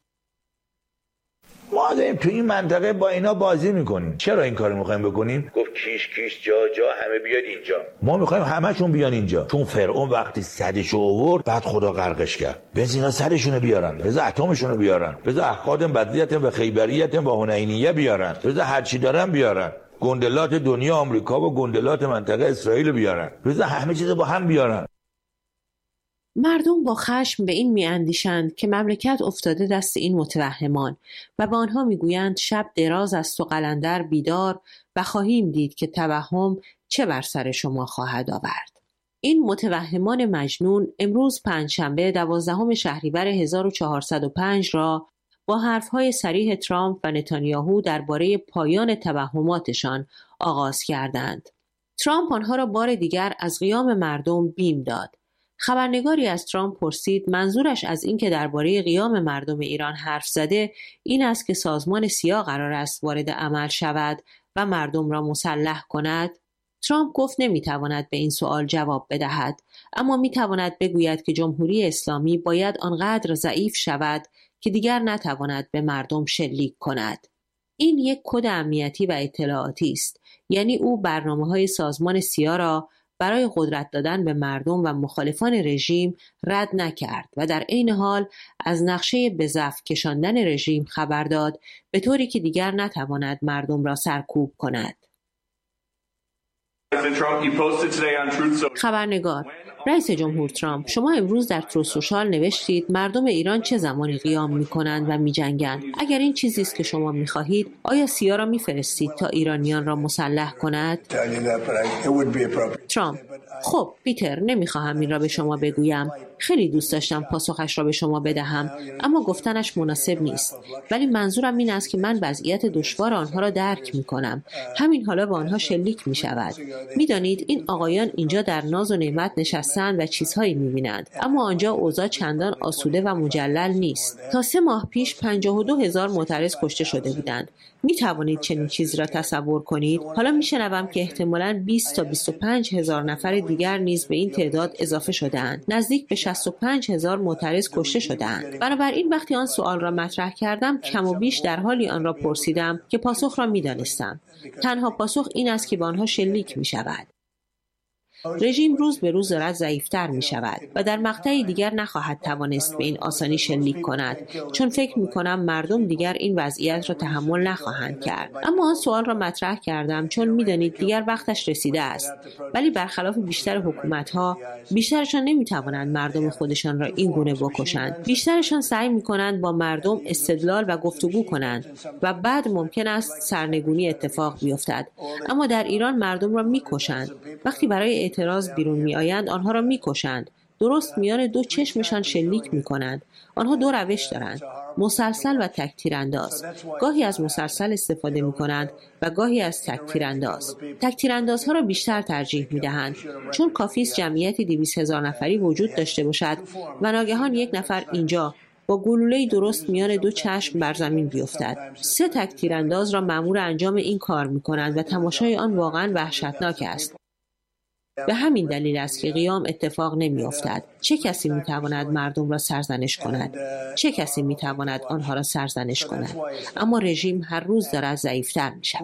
Speaker 20: ما داریم تو این منطقه با اینا بازی میکنیم. چرا این کارو میخوایم بکنیم؟ گفت کیش کیش جا جا همه بیاد اینجا. ما میخوایم همه‌شون بیان اینجا. چون فرعون وقتی صدشو آورد بعد خدا غرقش کرد. بنزینا صدشونو بیارن، بذار اتمشونو بیارن، بذار احقاد بدلیت و خیبریت و حنینیه بیارن، بذار هر چی دارن بیارن. گندلات دنیا آمریکا و گندلات منطقه اسرائیل بیارن، بذار همه چیز با هم بیارن.
Speaker 11: مردم با خشم به این میاندیشند که مملکت افتاده دست این متوهمان و به آنها میگویند شب دراز است و قلندر بیدار و خواهیم دید که توهم چه بر سر شما خواهد آورد. این متوهمان مجنون امروز پنجشنبه دوازدهم شهریور هزار و چهارصد و پنج را با حرفهای صریح ترامپ و نتانیاهو درباره پایان توهماتشان آغاز کردند. ترامپ آنها را بار دیگر از قیام مردم بیم داد. خبرنگاری از ترامپ پرسید منظورش از این که درباره قیام مردم ایران حرف زده این است که سازمان سیا قرار است وارد عمل شود و مردم را مسلح کند؟ ترامپ گفت نمیتواند به این سوال جواب بدهد، اما میتواند بگوید که جمهوری اسلامی باید آنقدر ضعیف شود که دیگر نتواند به مردم شلیک کند. این یک کد امنیتی و اطلاعاتی است، یعنی او برنامه‌های سازمان سیا را برای قدرت دادن به مردم و مخالفان رژیم رد نکرد و در عین حال از نقشه به ضعف کشاندن رژیم خبر داد به طوری که دیگر نتواند مردم را سرکوب کند. خبرنگار: رئیس جمهور ترامپ، شما امروز در تروث سوشال نوشتید مردم ایران چه زمانی قیام می‌کنند و می‌جنگند. اگر این چیزی است که شما می‌خواهید، آیا سیا را می‌فرستید تا ایرانیان را مسلح کند؟ ترامپ: خب پیتر، نمی‌خواهم این را به شما بگویم. خیلی دوست داشتم پاسخش را به شما بدهم، اما گفتنش مناسب نیست. ولی منظورم این است که من وضعیت دشوار آنها را درک می‌کنم. همین حالا با آنها شلیک می‌شود. می‌دانید این آقایان اینجا در ناز و نعمت نشستند و چیزهایی می‌بینند، اما آنجا اوضاع چندان آسوده و مجلل نیست. تا سه ماه پیش پنجاه و دو هزار معترض کشته شده بودند. می توانید چنین چیزی را تصور کنید؟ حالا میشنوم که احتمالاً بیست تا بیست و پنج هزار نفر دیگر نیز به این تعداد اضافه شده‌اند. نزدیک به شصت و پنج هزار معترض کشته شده‌اند. بنابراین وقتی آن سوال را مطرح کردم کم و بیش در حالی آن را پرسیدم که پاسخ را می‌دانستم. تنها پاسخ این است که با آنها شلیک می‌شود. رژیم روز به روز دارد ضعیفتر می شود و در مقطعی دیگر نخواهد توانست به این آسانی شلیک کند، چون فکر می کنم مردم دیگر این وضعیت را تحمل نخواهند کرد. اما آن سوال را مطرح کردم چون می دانید دیگر وقتش رسیده است، ولی برخلاف بیشتر حکومت ها بیشترشان نمی توانند مردم خودشان را این گونه بکشند. بیشترشان سعی می کنند با مردم استدلال و گفتگو کنند و بعد ممکن است سرنگونی اتفاق بیفتد. اما در ایران مردم را می کشند. وقتی برای اعتراض بیرون می آیند آنها را می کشند. درست میان دو چشمشان شلیک می کنند. آنها دو روش دارند: مسلسل و تک تیرانداز. گاهی از مسلسل استفاده می کنند و گاهی از تک تیرانداز. تک تیراندازها را بیشتر ترجیح می دهند چون کافی است جمعیتی دویست هزار نفری وجود داشته باشد و ناگهان یک نفر اینجا با گلوله‌ای درست میان دو چشم بر زمین بیفتد. سه تک تیرانداز را مأمور انجام این کار می کنند و تماشای آن واقعا وحشتناک است. به همین دلیل است که قیام اتفاق نمی افتد. چه کسی می تواند مردم را سرزنش کند؟ چه کسی می تواند آنها را سرزنش کند؟ اما رژیم هر روز دارد ضعیفتر می شود.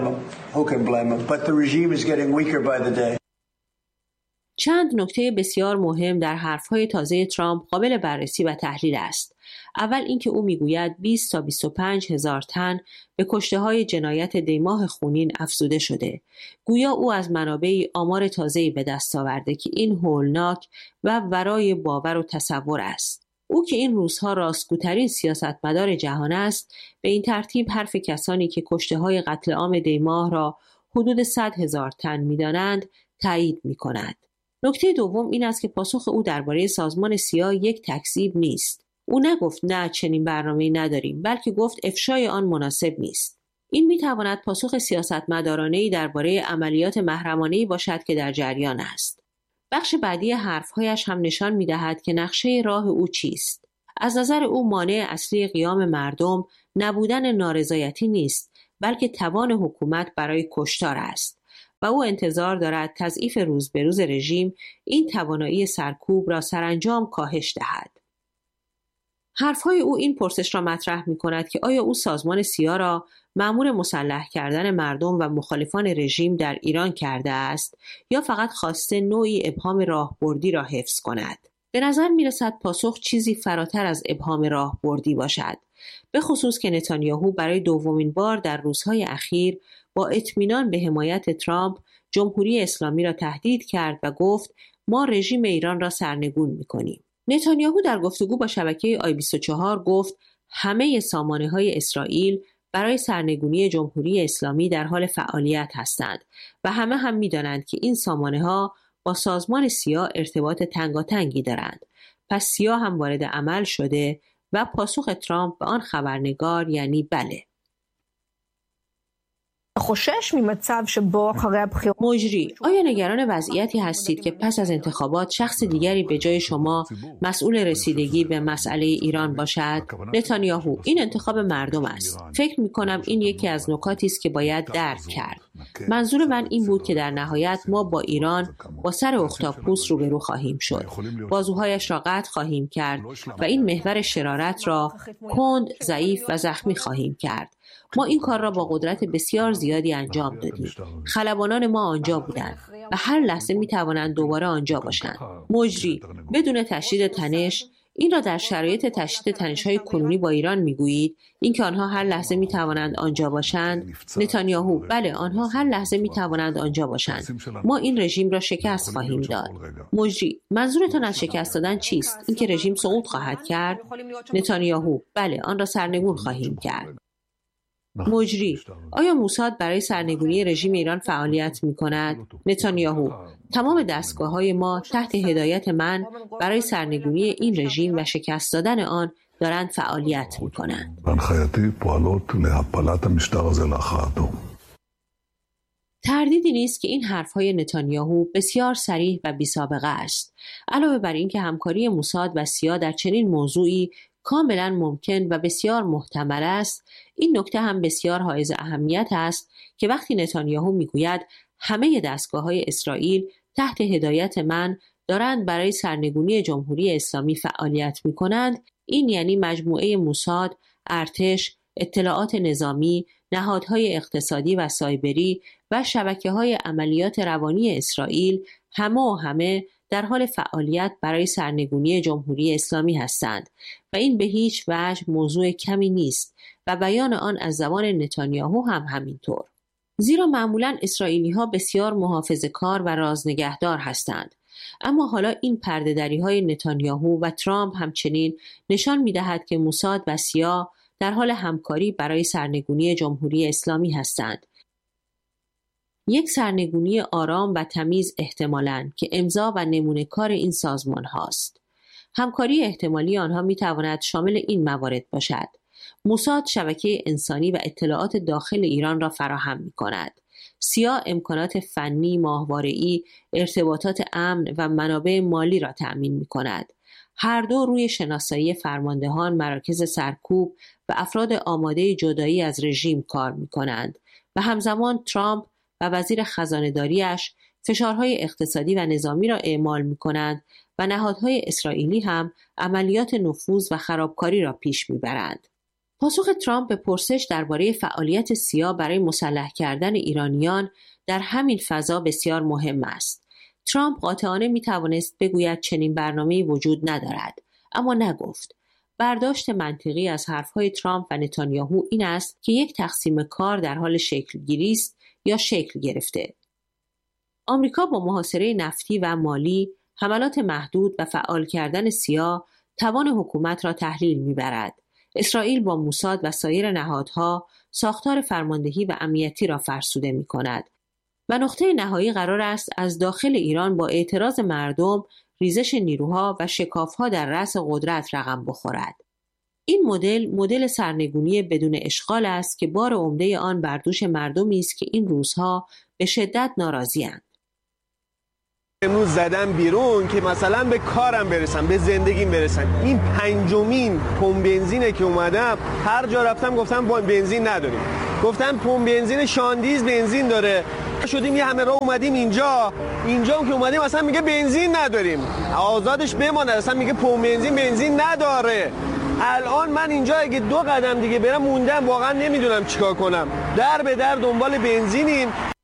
Speaker 11: چند نکته بسیار مهم در حرفهای تازه ترامپ قابل بررسی و تحلیل است. اول اینکه او میگوید بیست تا بیست و پنج هزار تن به کشته‌های جنایت دیماه خونین افزوده شده. گویا او از منابعی آمار تازه‌ای به دست آورده که این هولناک و ورای باور و تصور است. او که این روزها راستگوترین سیاستمدار جهان است، به این ترتیب حرف کسانی که کشته‌های قتل عام دیماه را حدود صد هزار تن می‌دانند تایید می‌کند. نکته دوم این است که پاسخ او درباره سازمان سیا یک تکذیب نیست. او نگفت نه چنین برنامه‌ای نداریم، بلکه گفت افشای آن مناسب نیست. این میتواند پاسخ سیاستمدارانه‌ای درباره عملیات محرمانه‌ای باشد که در جریان است. بخش بعدی حرفهایش هم نشان می‌دهد که نقشه راه او چیست. از نظر او مانع اصلی قیام مردم نبودن نارضایتی نیست، بلکه توان حکومت برای کشتار است و او انتظار دارد تضعیف روز به روز رژیم این توانایی سرکوب را سرانجام کاهش دهد. حرفهای او این پرسش را مطرح می کند که آیا او سازمان سیا را مأمور مسلح کردن مردم و مخالفان رژیم در ایران کرده است یا فقط خواسته نوعی ابهام راهبردی را حفظ کند؟ به نظر می رسد پاسخ چیزی فراتر از ابهام راهبردی باشد، به خصوص که نتانیاهو برای دومین بار در روزهای اخیر با اطمینان به حمایت ترامپ جمهوری اسلامی را تهدید کرد و گفت ما رژیم ایران را سرنگون می کنیم. نتانیاهو در گفتگو با شبکه آی بیست و چهار گفت همه سامانه‌های اسرائیل برای سرنگونی جمهوری اسلامی در حال فعالیت هستند و همه هم می‌دانند که این سامانه‌ها با سازمان سیا ارتباط تنگاتنگی دارند. پس سیا هم وارد عمل شده و پاسخ ترامپ به آن خبرنگار یعنی بله.
Speaker 21: خشش مמצב שבו אחרי הבחירות
Speaker 11: مجری، آیا نگران وضعیتی هستید که پس از انتخابات شخص دیگری به جای شما مسئول رسیدگی به مسئله ایران باشد؟ نتانیاهو: این انتخاب مردم است. فکر می کنم این یکی از نکاتی است که باید درک کرد. منظور من این بود که در نهایت ما با ایران با سر اختاپوس روبرو خواهیم شد. بازوهایش را قطع خواهیم کرد و این محور شرارت را کند، ضعیف و زخمی خواهیم کرد. ما این کار را با قدرت بسیار زیادی انجام دادیم. خلبانان ما آنجا بودند و هر لحظه می توانند دوباره آنجا باشند. مجری: بدون تشدید تنش، این را در شرایط تشدید تنش‌های کنونی با ایران می‌گویید، اینکه آنها هر لحظه می‌توانند آنجا باشند؟ نتانیاهو: بله، آنها هر لحظه می‌توانند آنجا باشند. ما این رژیم را شکست خواهیم داد. مجری: منظورتان از شکست دادن چیست؟ اینکه رژیم سقوط خواهد کرد؟ نتانیاهو: بله، آن را سرنگون خواهیم کرد. مجری: آیا موساد برای سرنگونی رژیم ایران فعالیت می کند؟ نتانیاهو: تمام دستگاه‌های ما تحت هدایت من برای سرنگونی این رژیم و شکست دادن آن دارند فعالیت می کنند. تردیدی نیست که این حرفهای نتانیاهو بسیار صریح و بی‌سابقه است. علاوه بر این که همکاری موساد و سیا در چنین موضوعی کاملا ممکن و بسیار محتمل است، این نکته هم بسیار حائز اهمیت است که وقتی نتانیاهو میگوید همه دستگاه‌های اسرائیل تحت هدایت من دارند برای سرنگونی جمهوری اسلامی فعالیت می‌کنند، این یعنی مجموعه موساد، ارتش، اطلاعات نظامی، نهادهای اقتصادی و سایبری و شبکه‌های عملیات روانی اسرائیل همه و همه در حال فعالیت برای سرنگونی جمهوری اسلامی هستند و این به هیچ وجه موضوع کمی نیست و بیان آن از زبان نتانیاهو هم همینطور. زیرا معمولاً اسرائیلی‌ها بسیار محافظه‌کار و رازنگهدار هستند، اما حالا این پرده‌دری‌های نتانیاهو و ترامپ همچنین نشان می‌دهد که موساد و سیا در حال همکاری برای سرنگونی جمهوری اسلامی هستند. یک سرنگونی آرام و تمیز احتمالاً که امضا و نمونه کار این سازمان هاست. همکاری احتمالی آنها می تواند شامل این موارد باشد: موساد شبکه انسانی و اطلاعات داخل ایران را فراهم می کند. سیا امکانات فنی، ماهواره‌ای، ارتباطات امن و منابع مالی را تأمین می کند. هر دو روی شناسایی فرماندهان، مراکز سرکوب و افراد آماده جدایی از رژیم کار می کنند و همزمان ترامپ و وزیر خزانه‌داری‌اش فشارهای اقتصادی و نظامی را اعمال می‌کنند و نهادهای اسرائیلی هم عملیات نفوذ و خرابکاری را پیش می‌برند. پاسخ ترامپ به پرسش درباره فعالیت سیا برای مسلح کردن ایرانیان در همین فضا بسیار مهم است. ترامپ قاطعانه می‌توانست بگوید چنین برنامه‌ای وجود ندارد، اما نگفت. برداشت منطقی از حرفهای ترامپ و نتانیاهو این است که یک تقسیم کار در حال شکل‌گیری است یا شکل گرفته. آمریکا با محاصره نفتی و مالی، حملات محدود و فعال کردن سیا توان حکومت را تحلیل می‌برد. اسرائیل با موساد و سایر نهادها ساختار فرماندهی و امنیتی را فرسوده می‌کند و نقطه نهایی قرار است از داخل ایران با اعتراض مردم ریزش نیروها و شکاف‌ها در رأس قدرت رقم بخورد. این مدل مدل سرنگونی بدون اشغال است که بار عمده آن بر دوش مردمی است که این روزها به شدت ناراضی‌اند.
Speaker 5: امروز زدم بیرون که مثلا به کارم برسم، به زندگیم برسم. این پنجمین پمپ بنزینه که اومدم، هر جا رفتم گفتم با بنزین نداریم. گفتم پمپ بنزین شاندیز بنزین داره. شدیم یه همه راه اومدیم اینجا، اینجا هم که اومدیم اصلا میگه بنزین نداریم. آزادش بماند، اصلا میگه پمپ بنزین بنزین نداره. الان من اینجا اگه دو قدم دیگه برم موندم، واقعا نمیدونم چیکار کنم. در به در دنبال بنزینیم.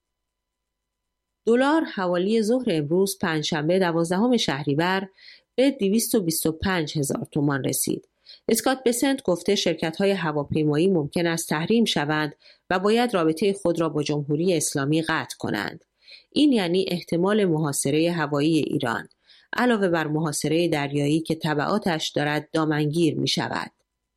Speaker 11: دلار حوالی ظهر امروز پنجشنبه دوازدهم شهریور به دویست و بیست و پنج هزار تومان رسید. اسکات بسنت گفته شرکت‌های هواپیمایی ممکن است تحریم شوند و باید رابطه خود را با جمهوری اسلامی قطع کنند. این یعنی احتمال محاصره هوایی ایران، علاوه بر محاصره دریایی که تبعاتش دارد دامنگیر می شود.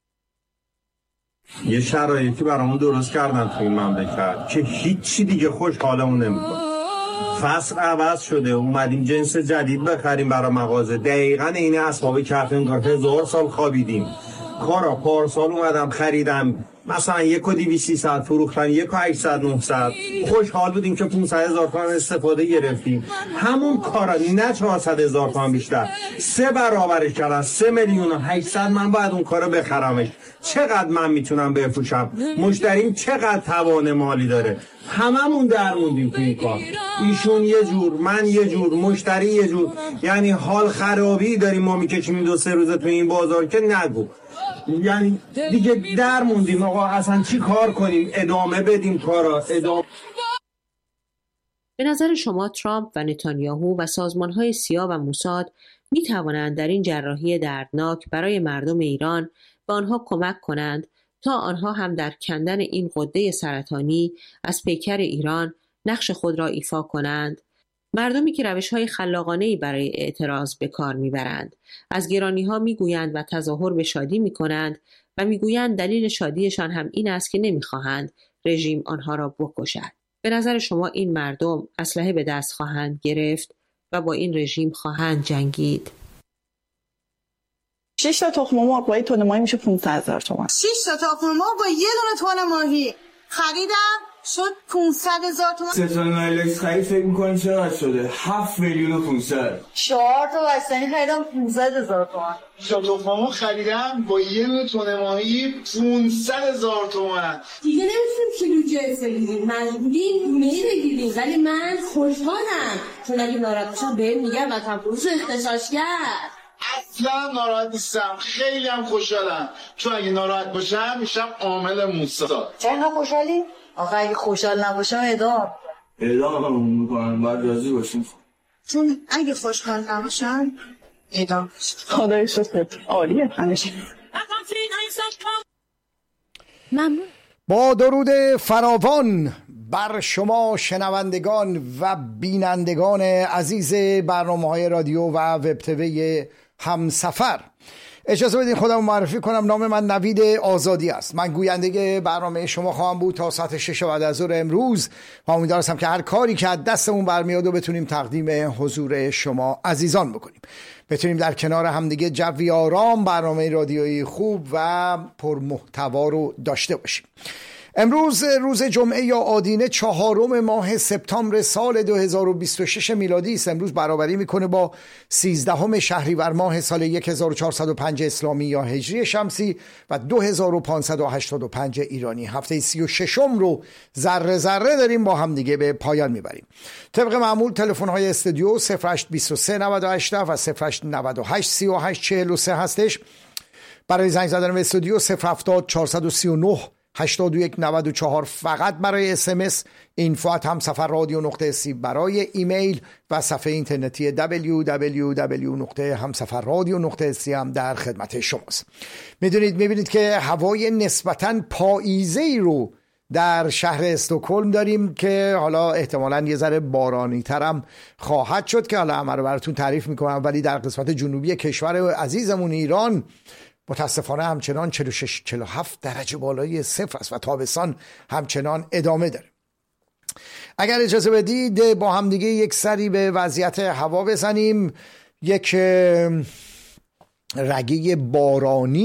Speaker 22: یه شرایطی برامون درست کردن تو این مملکت که هیچی دیگه خوشحالمون نمی‌کنه. فصل عوض شده، اومدیم جنس جدید بخریم برای مغازه. دقیقاً این اصحاب کهف انگار هزار سال خوابیدیم. کارا پارسال اومدم خریدم مثلا یک و دیویسی ساعت فروختن یک و هشتصد نهصد. خوشحال بودیم که پانصد هزار تومان استفاده گرفتیم. همون کارا نه چهارصد هزار تومان بیشتر، سه برابرش کردن، سه میلیون و هشتصد. من باید اون کارو بخرمش. چقدر من میتونم بفروشم؟ مشتریم چقدر توان مالی داره؟ هممون در موندیم تو این کار. ایشون یه جور، من یه جور، مشتری یه جور. یعنی حال خرابی داریم ما میکشیم دو سه روزه تو این بازار که نگو. یعنی دیگه در موندیم. آقا اصلا چی کار کنیم؟ ادامه بدیم کارا؟ ادامه.
Speaker 11: به نظر شما ترامپ و نتانیاهو و سازمان‌های سیا و موساد می توانند در این جراحی دردناک برای مردم ایران به آنها کمک کنند تا آنها هم در کندن این غده سرطانی از پیکر ایران نقش خود را ایفا کنند؟ مردمی که روش‌های خلاقانه‌ای برای اعتراض به کار می‌برند، از گرانی‌ها می‌گویند و تظاهر به شادی می‌کنند و می‌گویند دلیل شادیشان هم این است که نمی‌خواهند رژیم آنها را بکشد. به نظر شما این مردم اسلحه به دست خواهند گرفت و با این رژیم خواهند جنگید؟
Speaker 23: شش تا تخم مرغ با یه تن ماهی میشه پانصد هزار تومان.
Speaker 24: شش تا تخم مرغ با یه دونه تن ماهی خریدم شد پانصد هزار تومان.
Speaker 25: سه تا نایلکس خرید فکر می‌کنی چقدر شده؟ هفت میلیون و پانصد.
Speaker 24: چهار تا بستنی خریدم پانصد هزار تومان.
Speaker 26: شش تا تخم مرغ خریدم با یه دونه تن ماهی پانصد هزار تومان.
Speaker 27: دیگه نمی‌تونیم کیلو جنس بگیریم، مجبوریم دونه بگیریم، ولی من خوشحالم چون اگه ناراحت باشم بهم میگم وطن فروش اختصاص کرد.
Speaker 26: اصلا ناراحت نیستم، خیلی هم خوشحالم چون اگه ناراحت باشم میشم عامل موسی.
Speaker 24: چرا خوشحالی؟ آقا اگه خوشحال نباشم اعدام
Speaker 25: اعدام میکنم، باید راضی باشیم.
Speaker 24: چون اگه خوشحال نباشم اعدام.
Speaker 23: خدای شکر عالیه همیشه.
Speaker 11: ممنون.
Speaker 28: با درود فراوان بر شما شنوندگان و بینندگان عزیز برنامه‌های رادیو و وب تیوی همسفر، اجازه بدین خودم معرفی کنم. نام من نوید آزادی است. من گوینده برنامه شما خواهم بود تا ساعت شش بعد از ظهر امروز و امیدوارم که هر کاری که از دستمون برمیاد و بتونیم تقدیم حضور شما عزیزان بکنیم، بتونیم در کنار همدیگه جوی آرام برنامه رادیویی خوب و پرمحتوا رو داشته باشیم. امروز روز جمعه یا آدینه چهارم ماه سپتامبر سال دو هزار و بیست و شش میلادی است. امروز برابری میکنه با سیزدهم شهریور ماه سال هزار و چهارصد و پنج اسلامی یا هجری شمسی و دو هزار و پانصد و هشتاد و پنج ایرانی. هفته سی و ششم رو ذره ذره داریم با هم دیگه به پایان میبریم. طبق معمول تلفن های استودیو صفر هشت بیست و سه نود و هشت و صفر هشت نود و هشت سی و هشت چهل و سه هستش. برای زنگ زدن به استودیو صفر هفتاد چهارصد و سی و نه هشتاد و یک نود و چهار فقط برای اس ام اس، اینفو ات همسفر رادیو نقطه سی برای ایمیل و صفحه اینترنتی دبلیو دبلیو دبلیو نقطه همسفر رادیو نقطه سی هم در خدمت شماست. میدونید میبینید که هوای نسبتاً پاییزه‌ای رو در شهر استکهلم داریم که حالا احتمالاً یه ذره بارانی ترم خواهد شد که حالا همه رو براتون تعریف میکنم، ولی در قسمت جنوبی کشور عزیزمون ایران متاسفانه همچنان چهل و شش چهل و هفت درجه بالای صفر است و تابستان همچنان ادامه داره. اگر اجازه بدید با هم دیگه یک سری به وضعیت هوا بزنیم. یک رگه بارانی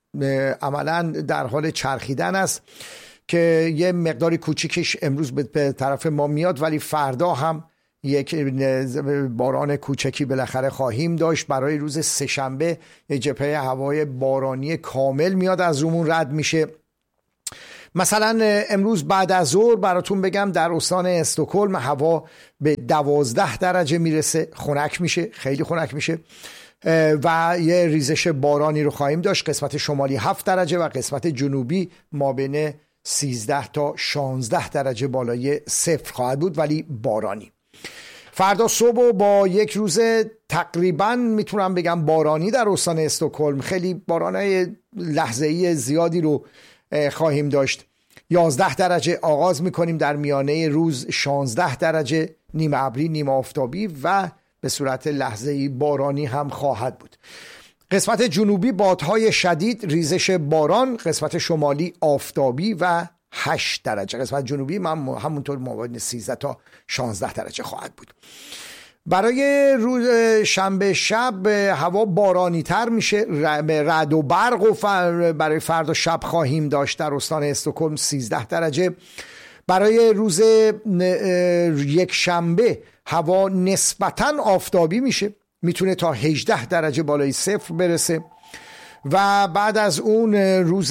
Speaker 28: عملا در حال چرخیدن است که یه مقداری کوچیکش امروز به طرف ما میاد، ولی فردا هم یک باران کوچکی بالاخره خواهیم داشت. برای روز سه‌شنبه یک جبهه هوای بارانی کامل میاد از رومون رد میشه. مثلا امروز بعد از ظهر براتون بگم در استان استکهلم هوا به دوازده درجه میرسه، خنک میشه، خیلی خنک میشه و یه ریزش بارانی رو خواهیم داشت. قسمت شمالی هفت درجه و قسمت جنوبی مابین سیزده تا شانزده درجه بالای صفر خواهد بود، ولی بارانی. فردا صبح با یک روز تقریبا میتونم بگم بارانی در استان استکهلم، خیلی بارانهای لحظه‌ای زیادی رو خواهیم داشت. یازده درجه آغاز میکنیم، در میانه روز شانزده درجه، نیمه ابری نیمه آفتابی و به صورت لحظه‌ای بارانی هم خواهد بود. قسمت جنوبی بادهای شدید، ریزش باران، قسمت شمالی آفتابی و هشت درجه، قسمت جنوبی همونطور مابین سیزده تا شانزده درجه خواهد بود. برای روز شنبه شب هوا بارانی تر میشه، رعد و برق و برای فردا شب خواهیم داشت در استان استکهلم سیزده درجه. برای روز یک شنبه هوا نسبتاً آفتابی میشه، میتونه تا هجده درجه بالای صفر برسه و بعد از اون روز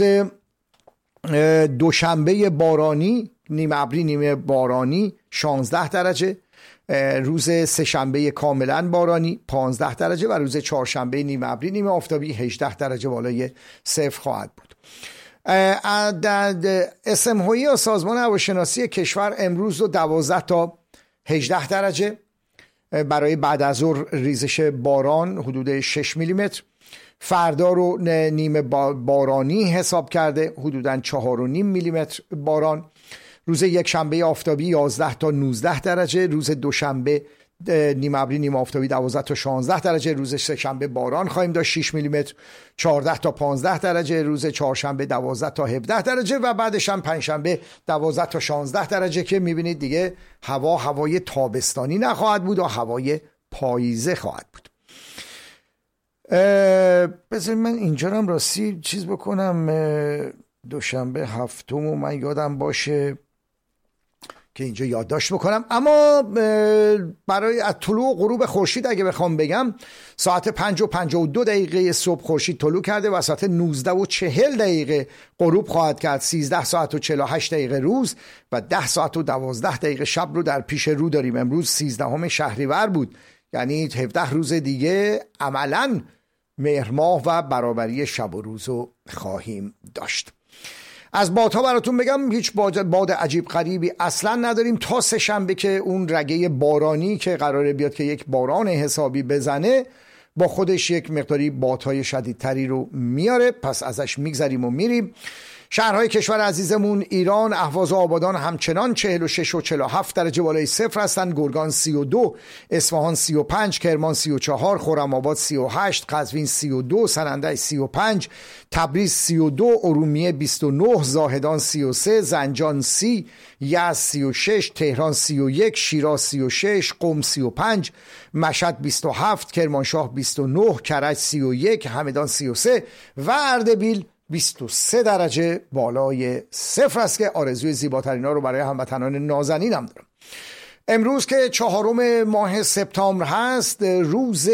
Speaker 28: دوشنبه بارانی، نیمه ابری نیمه بارانی شانزده درجه، روز سه شنبه کاملا بارانی پانزده درجه و روز چهارشنبه نیمه ابری نیمه آفتابی هجده درجه بالای صفر خواهد بود. اسمهایی یا سازمان هواشناسی کشور امروز رو دوازده تا هجده درجه، برای بعد از ظهر ریزش باران حدود شش میلیمتر، فردا رو نیمه بارانی حساب کرده حدوداً چهار و نیم میلیمتر باران. روز یک شنبه آفتابی یازده تا نوزده درجه، روز دوشنبه نیمه ابری نیمه آفتابی دوازده تا شانزده درجه، روز سه شنبه باران خواهیم داشت شش میلیمتر چهارده تا پانزده درجه، روز چهارشنبه دوازده تا هفده درجه و بعدش هم پنجشنبه دوازده تا شانزده درجه که میبینید دیگه هوا هوای تابستانی نخواهد بود و هوای پاییزه خواهد بود. بذارید من اینجا هم راستی چیز بکنم، دوشنبه هفتم و من یادم باشه که اینجا یادداشت بکنم. اما برای از طلوع و غروب خورشید اگه بخوام بگم، ساعت پنج و پنجاه و دو دقیقه صبح خورشید طلوع کرده و ساعت نوزده و چهل دقیقه غروب خواهد کرد. سیزده ساعت و چهل و هشت دقیقه روز و ده ساعت و دوازده دقیقه شب رو در پیش رو داریم. امروز سیزدهم شهریور بود، یعنی هفده روز دیگه عملاً مهر ماه و برابری شب و روز رو خواهیم داشت. از بادها براتون بگم هیچ باد, باد عجیب غریبی اصلا نداریم تا سه شنبه که اون رگه بارانی که قراره بیاد که یک باران حسابی بزنه با خودش یک مقداری بادهای شدیدتری رو میاره، پس ازش میگذریم و میریم. شهرهای کشور عزیزمون ایران، اهواز و آبادان همچنان چهل و شش و چهل و هفت درجه بالای صفر هستند. گرگان سی و دو، اصفهان سی و پنج، کرمان سی و چهار، خرم‌آباد سی و هشت، قزوین سی و دو، سنندج سی و پنج، تبریز سی و دو، ارومیه بیست و نه، زاهدان سی و سه، زنجان سی، یزد سی و شش، تهران سی و یک، شیراز سی و شش، قم سی و پنج، مشهد بیست و هفت، کرمانشاه بیست و نه، کرج سی و یک، همدان سی و سه و اردبیل بیست و سه درجه بالای صفر است که آرزوی زیباترین ها رو برای هموطنان نازنینم دارم. امروز که چهارم ماه سپتامبر هست، روز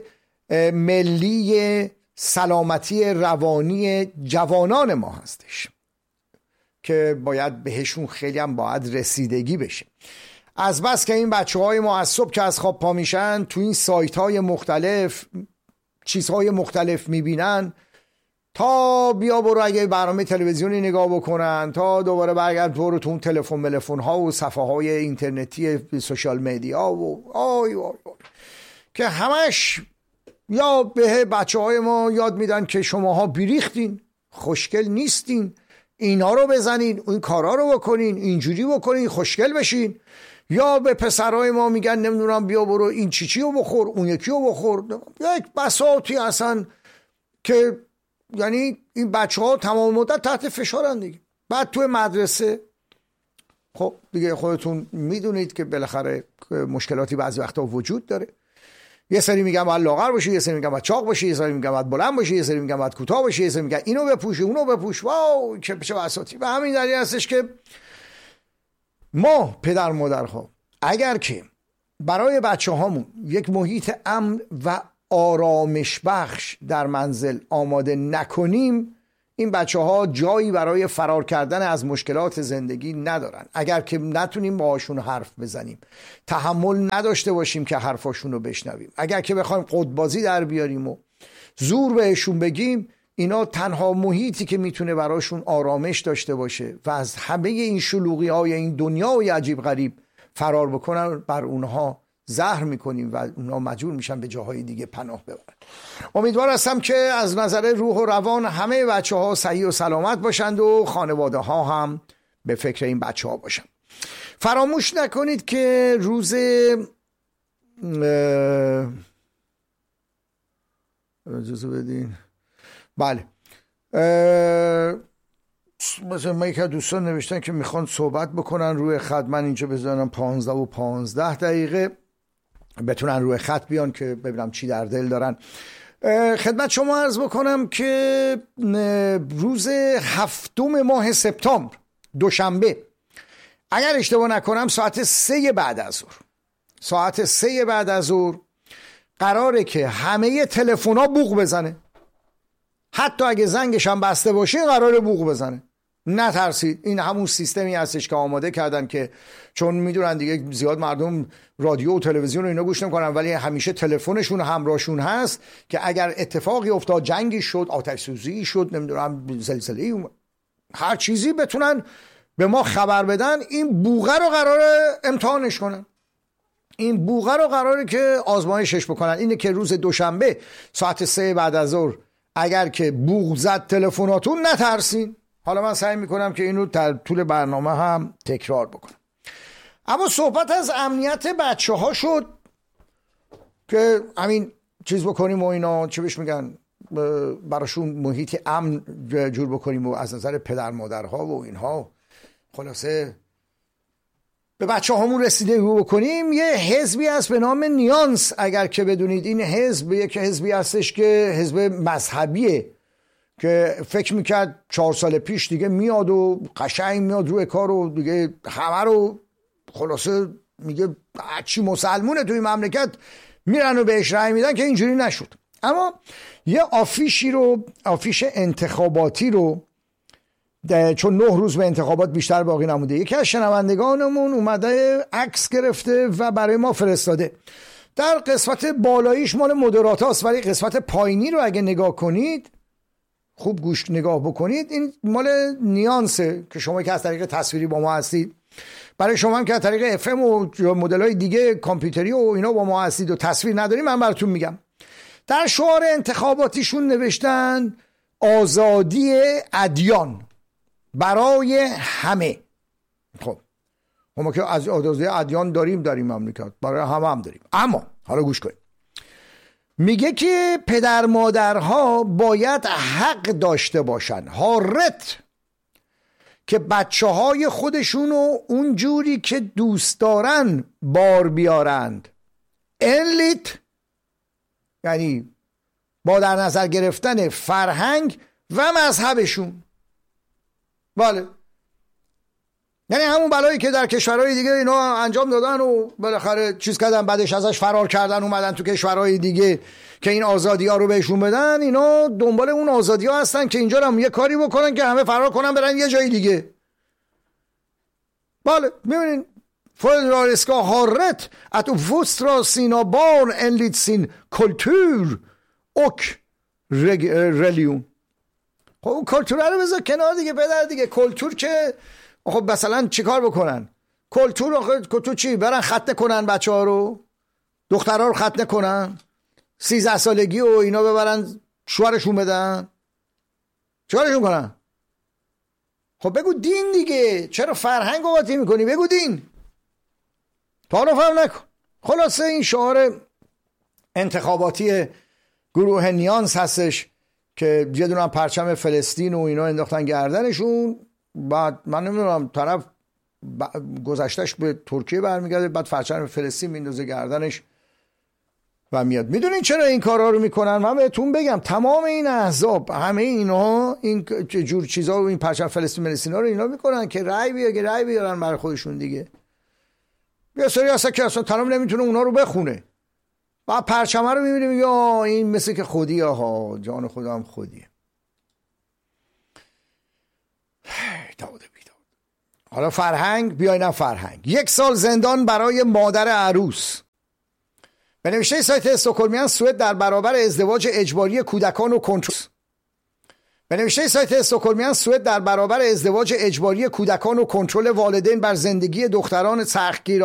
Speaker 28: ملی سلامتی روانی جوانان ما هستش که باید بهشون خیلی هم باید رسیدگی بشه. از بس که این بچه های ما از صبح که از خواب پا میشن تو این سایت های مختلف چیزهای مختلف میبینن، تا بیا برو اگه برنامه تلویزیونی نگاه بکنن، تا دوباره برگرد برو تو اون تلفن ملفون ها و صفحه های اینترنتی سوشال مدیا و آی آی آی که همش یا به بچه های ما یاد میدن که شماها بیریختین، خوشگل نیستین، اینا رو بزنین، این کارا رو بکنین، اینجوری بکنین خوشگل بشین. یا به پسرهای ما میگن نمیدونم بیا برو این چیچی رو بخور، اون یکی رو بخور. یک بساطی اصلا که یعنی این بچه ها تمام مدت تحت فشارن دیگه. بعد توی مدرسه خب دیگه خودتون میدونید که بالاخره مشکلاتی بعضی وقتا وجود داره. یه سری میگن باید لاغر باشی، یه سری میگن باید چاق باشی، یه سری میگن باید بلند باشی، یه سری میگن باید کوتاه باشی، یه سری میگن اینو بپوش اونو بپوش. واو چه چه بساطی. به همین دلیل هستش که ما پدر مادرها اگر که برای بچه هامون یک محیط امن و آرامش بخش در منزل آماده نکنیم، این بچه ها جایی برای فرار کردن از مشکلات زندگی ندارن. اگر که نتونیم باهاشون حرف بزنیم، تحمل نداشته باشیم که حرفاشون رو بشنویم، اگر که بخوایم قطبازی در بیاریم و زور بهشون بگیم، اینا تنها محیطی که میتونه براشون آرامش داشته باشه و از همه این شلوغی های این دنیای عجیب غریب فرار بکنن، بر اونها زهر میکنیم و اونها مجبور میشن به جاهای دیگه پناه ببرن. امیدوار هستم که از نظر روح و روان همه بچه ها صحیح و سلامت باشند و خانواده ها هم به فکر این بچه ها باشن. فراموش نکنید که روز اجازه بدین بله مثلا ما یکی از دوستان نوشتن که میخوان صحبت بکنن روی خط، من اینجا بزنم پانزده و پانزده دقیقه بتونن روی خط بیان که ببینم چی در دل دارن. خدمت شما عرض بکنم که روز هفتم ماه سپتامبر دوشنبه، اگر اشتباه نکنم ساعت سه بعد از ظهر ساعت سه بعد از ظهر قراره که همه تلفن‌ها بوق بزنه. حتی اگه زنگش هم بسته باشه قراره بوق بزنه. نترسید، این همون سیستمی هستش که آماده کردن که چون میدونن دیگه زیاد مردم رادیو و تلویزیون و اینا گوش نمیکنن، ولی همیشه تلفنشون همراهشون هست که اگر اتفاقی افتاد، جنگی شد، آتش سوزی شد، نمیدونم زلزله‌ای، هر چیزی بتونن به ما خبر بدن. این بوقه رو قراره امتحانش کنن، این بوقه رو قراره که آزمایشش بکنن. اینه که روز دوشنبه ساعت سه بعد از ظهر اگر که بوق زد تلفناتون نترسین. حالا من سعی میکنم که اینو در طول برنامه هم تکرار بکنم. اما صحبت از امنیت بچه ها شد که همین چیز بکنیم و اینا چه بهش میگن، براشون محیط امن جور بکنیم و از نظر پدر مادرها و اینها خلاصه به بچه هامون رسیده بکنیم. یه حزبی هست به نام نیانس، اگر که بدونید این حزب یک حزبی هستش که حزب مذهبیه که فکر میکرد چهار سال پیش دیگه میاد و قشنگ میاد روی کار و دیگه همه رو خلاصه میگه چی مسلمونه توی مملکت میرن و بهش رأی میدن، که اینجوری نشد. اما یه آفیشی رو، آفیش انتخاباتی رو، چون نه روز به انتخابات بیشتر باقی نمونده، یکی از شنوندگانمون اومده عکس گرفته و برای ما فرستاده. در قسمت بالاییش مال مدرات هاست، ولی قسمت پایینی رو اگه نگاه کنید، خوب گوش نگاه بکنید، این مال نیانسه که شما که از طریق تصویری با ما هستید، برای شما هم که از طریق اف ام و مدل های دیگه کامپیوتری و اینا با ما هستید و تصویر نداریم، من براتون میگم. در شعار انتخاباتیشون نوشتن آزادی ادیان برای همه. خب ما که از آزادی ادیان داریم داریم مملکت، برای همه هم داریم. اما حالا گوش کنید، میگه که پدر مادرها باید حق داشته باشن، حارت، که بچه های خودشونو اونجوری که دوست دارن بار بیارند. الیت یعنی با در نظر گرفتن فرهنگ و مذهبشون. بله، یعنی همون بلایی که در کشورهای دیگه اینا انجام دادن و بالاخره چیز کردن، بعدش ازش فرار کردن اومدن تو کشورهای دیگه که این آزادی ها رو بهشون بدن، اینا دنبال اون آزادی ها هستن که اینجا هم یه کاری بکنن که همه فرار کنن برن یه جای دیگه. بله، میبینین فدرالیسکا هارت ات وسترا سینا بان انلیت سین کلتور اوک رلیون. خب اون کلتور رو بذار کنار دیگه پدر دیگه. کلتور که خب مثلا چیکار بکنن؟ کلتور آخه کلتور چی؟ برن ختنه کنن بچه ها رو، دخترها رو ختنه کنن، سیزده سالگی و اینا ببرن شوهرشون بدن، چیکارشون کنن؟ خب بگو دین دیگه، چرا فرهنگ رو قاطی میکنی؟ بگو دین، تعارف هم نکن. خلاصه این شعار انتخاباتی گروه نیانس هستش که یه دونه پرچم فلسطین و اینا انداختن گردنشون، بعد من نمیدونم طرف گذشتش به ترکیه برمیگرده، بعد پرچم فلسطین میندازه گردنش. و میاد. میدونین چرا این کارا رو میکنن؟ من بهتون بگم تمام این احزاب همه اینها این جور چیزا و این پرچم فلسطین فلسطینا رو اینا میکنن که رأی بیاره رأی بیارن برای خودشون دیگه. یه سری هست که اصلا طرف نمیتونه اونا رو بخونه و پرچمه رو میبینیم یا این مثل که خودی ها جان خدا هم خودیه. داود بیداد. حالا فرهنگ بیاینم فرهنگ. یک سال زندان برای مادر عروس. به نوشته سایت استکهلمیان سوئد در برابر ازدواج اجباری کودکان و کنترل به نوشته سایت استکهلمیان سوئد در برابر ازدواج اجباری کودکان و کنترل والدین بر زندگی دختران سختگیرانه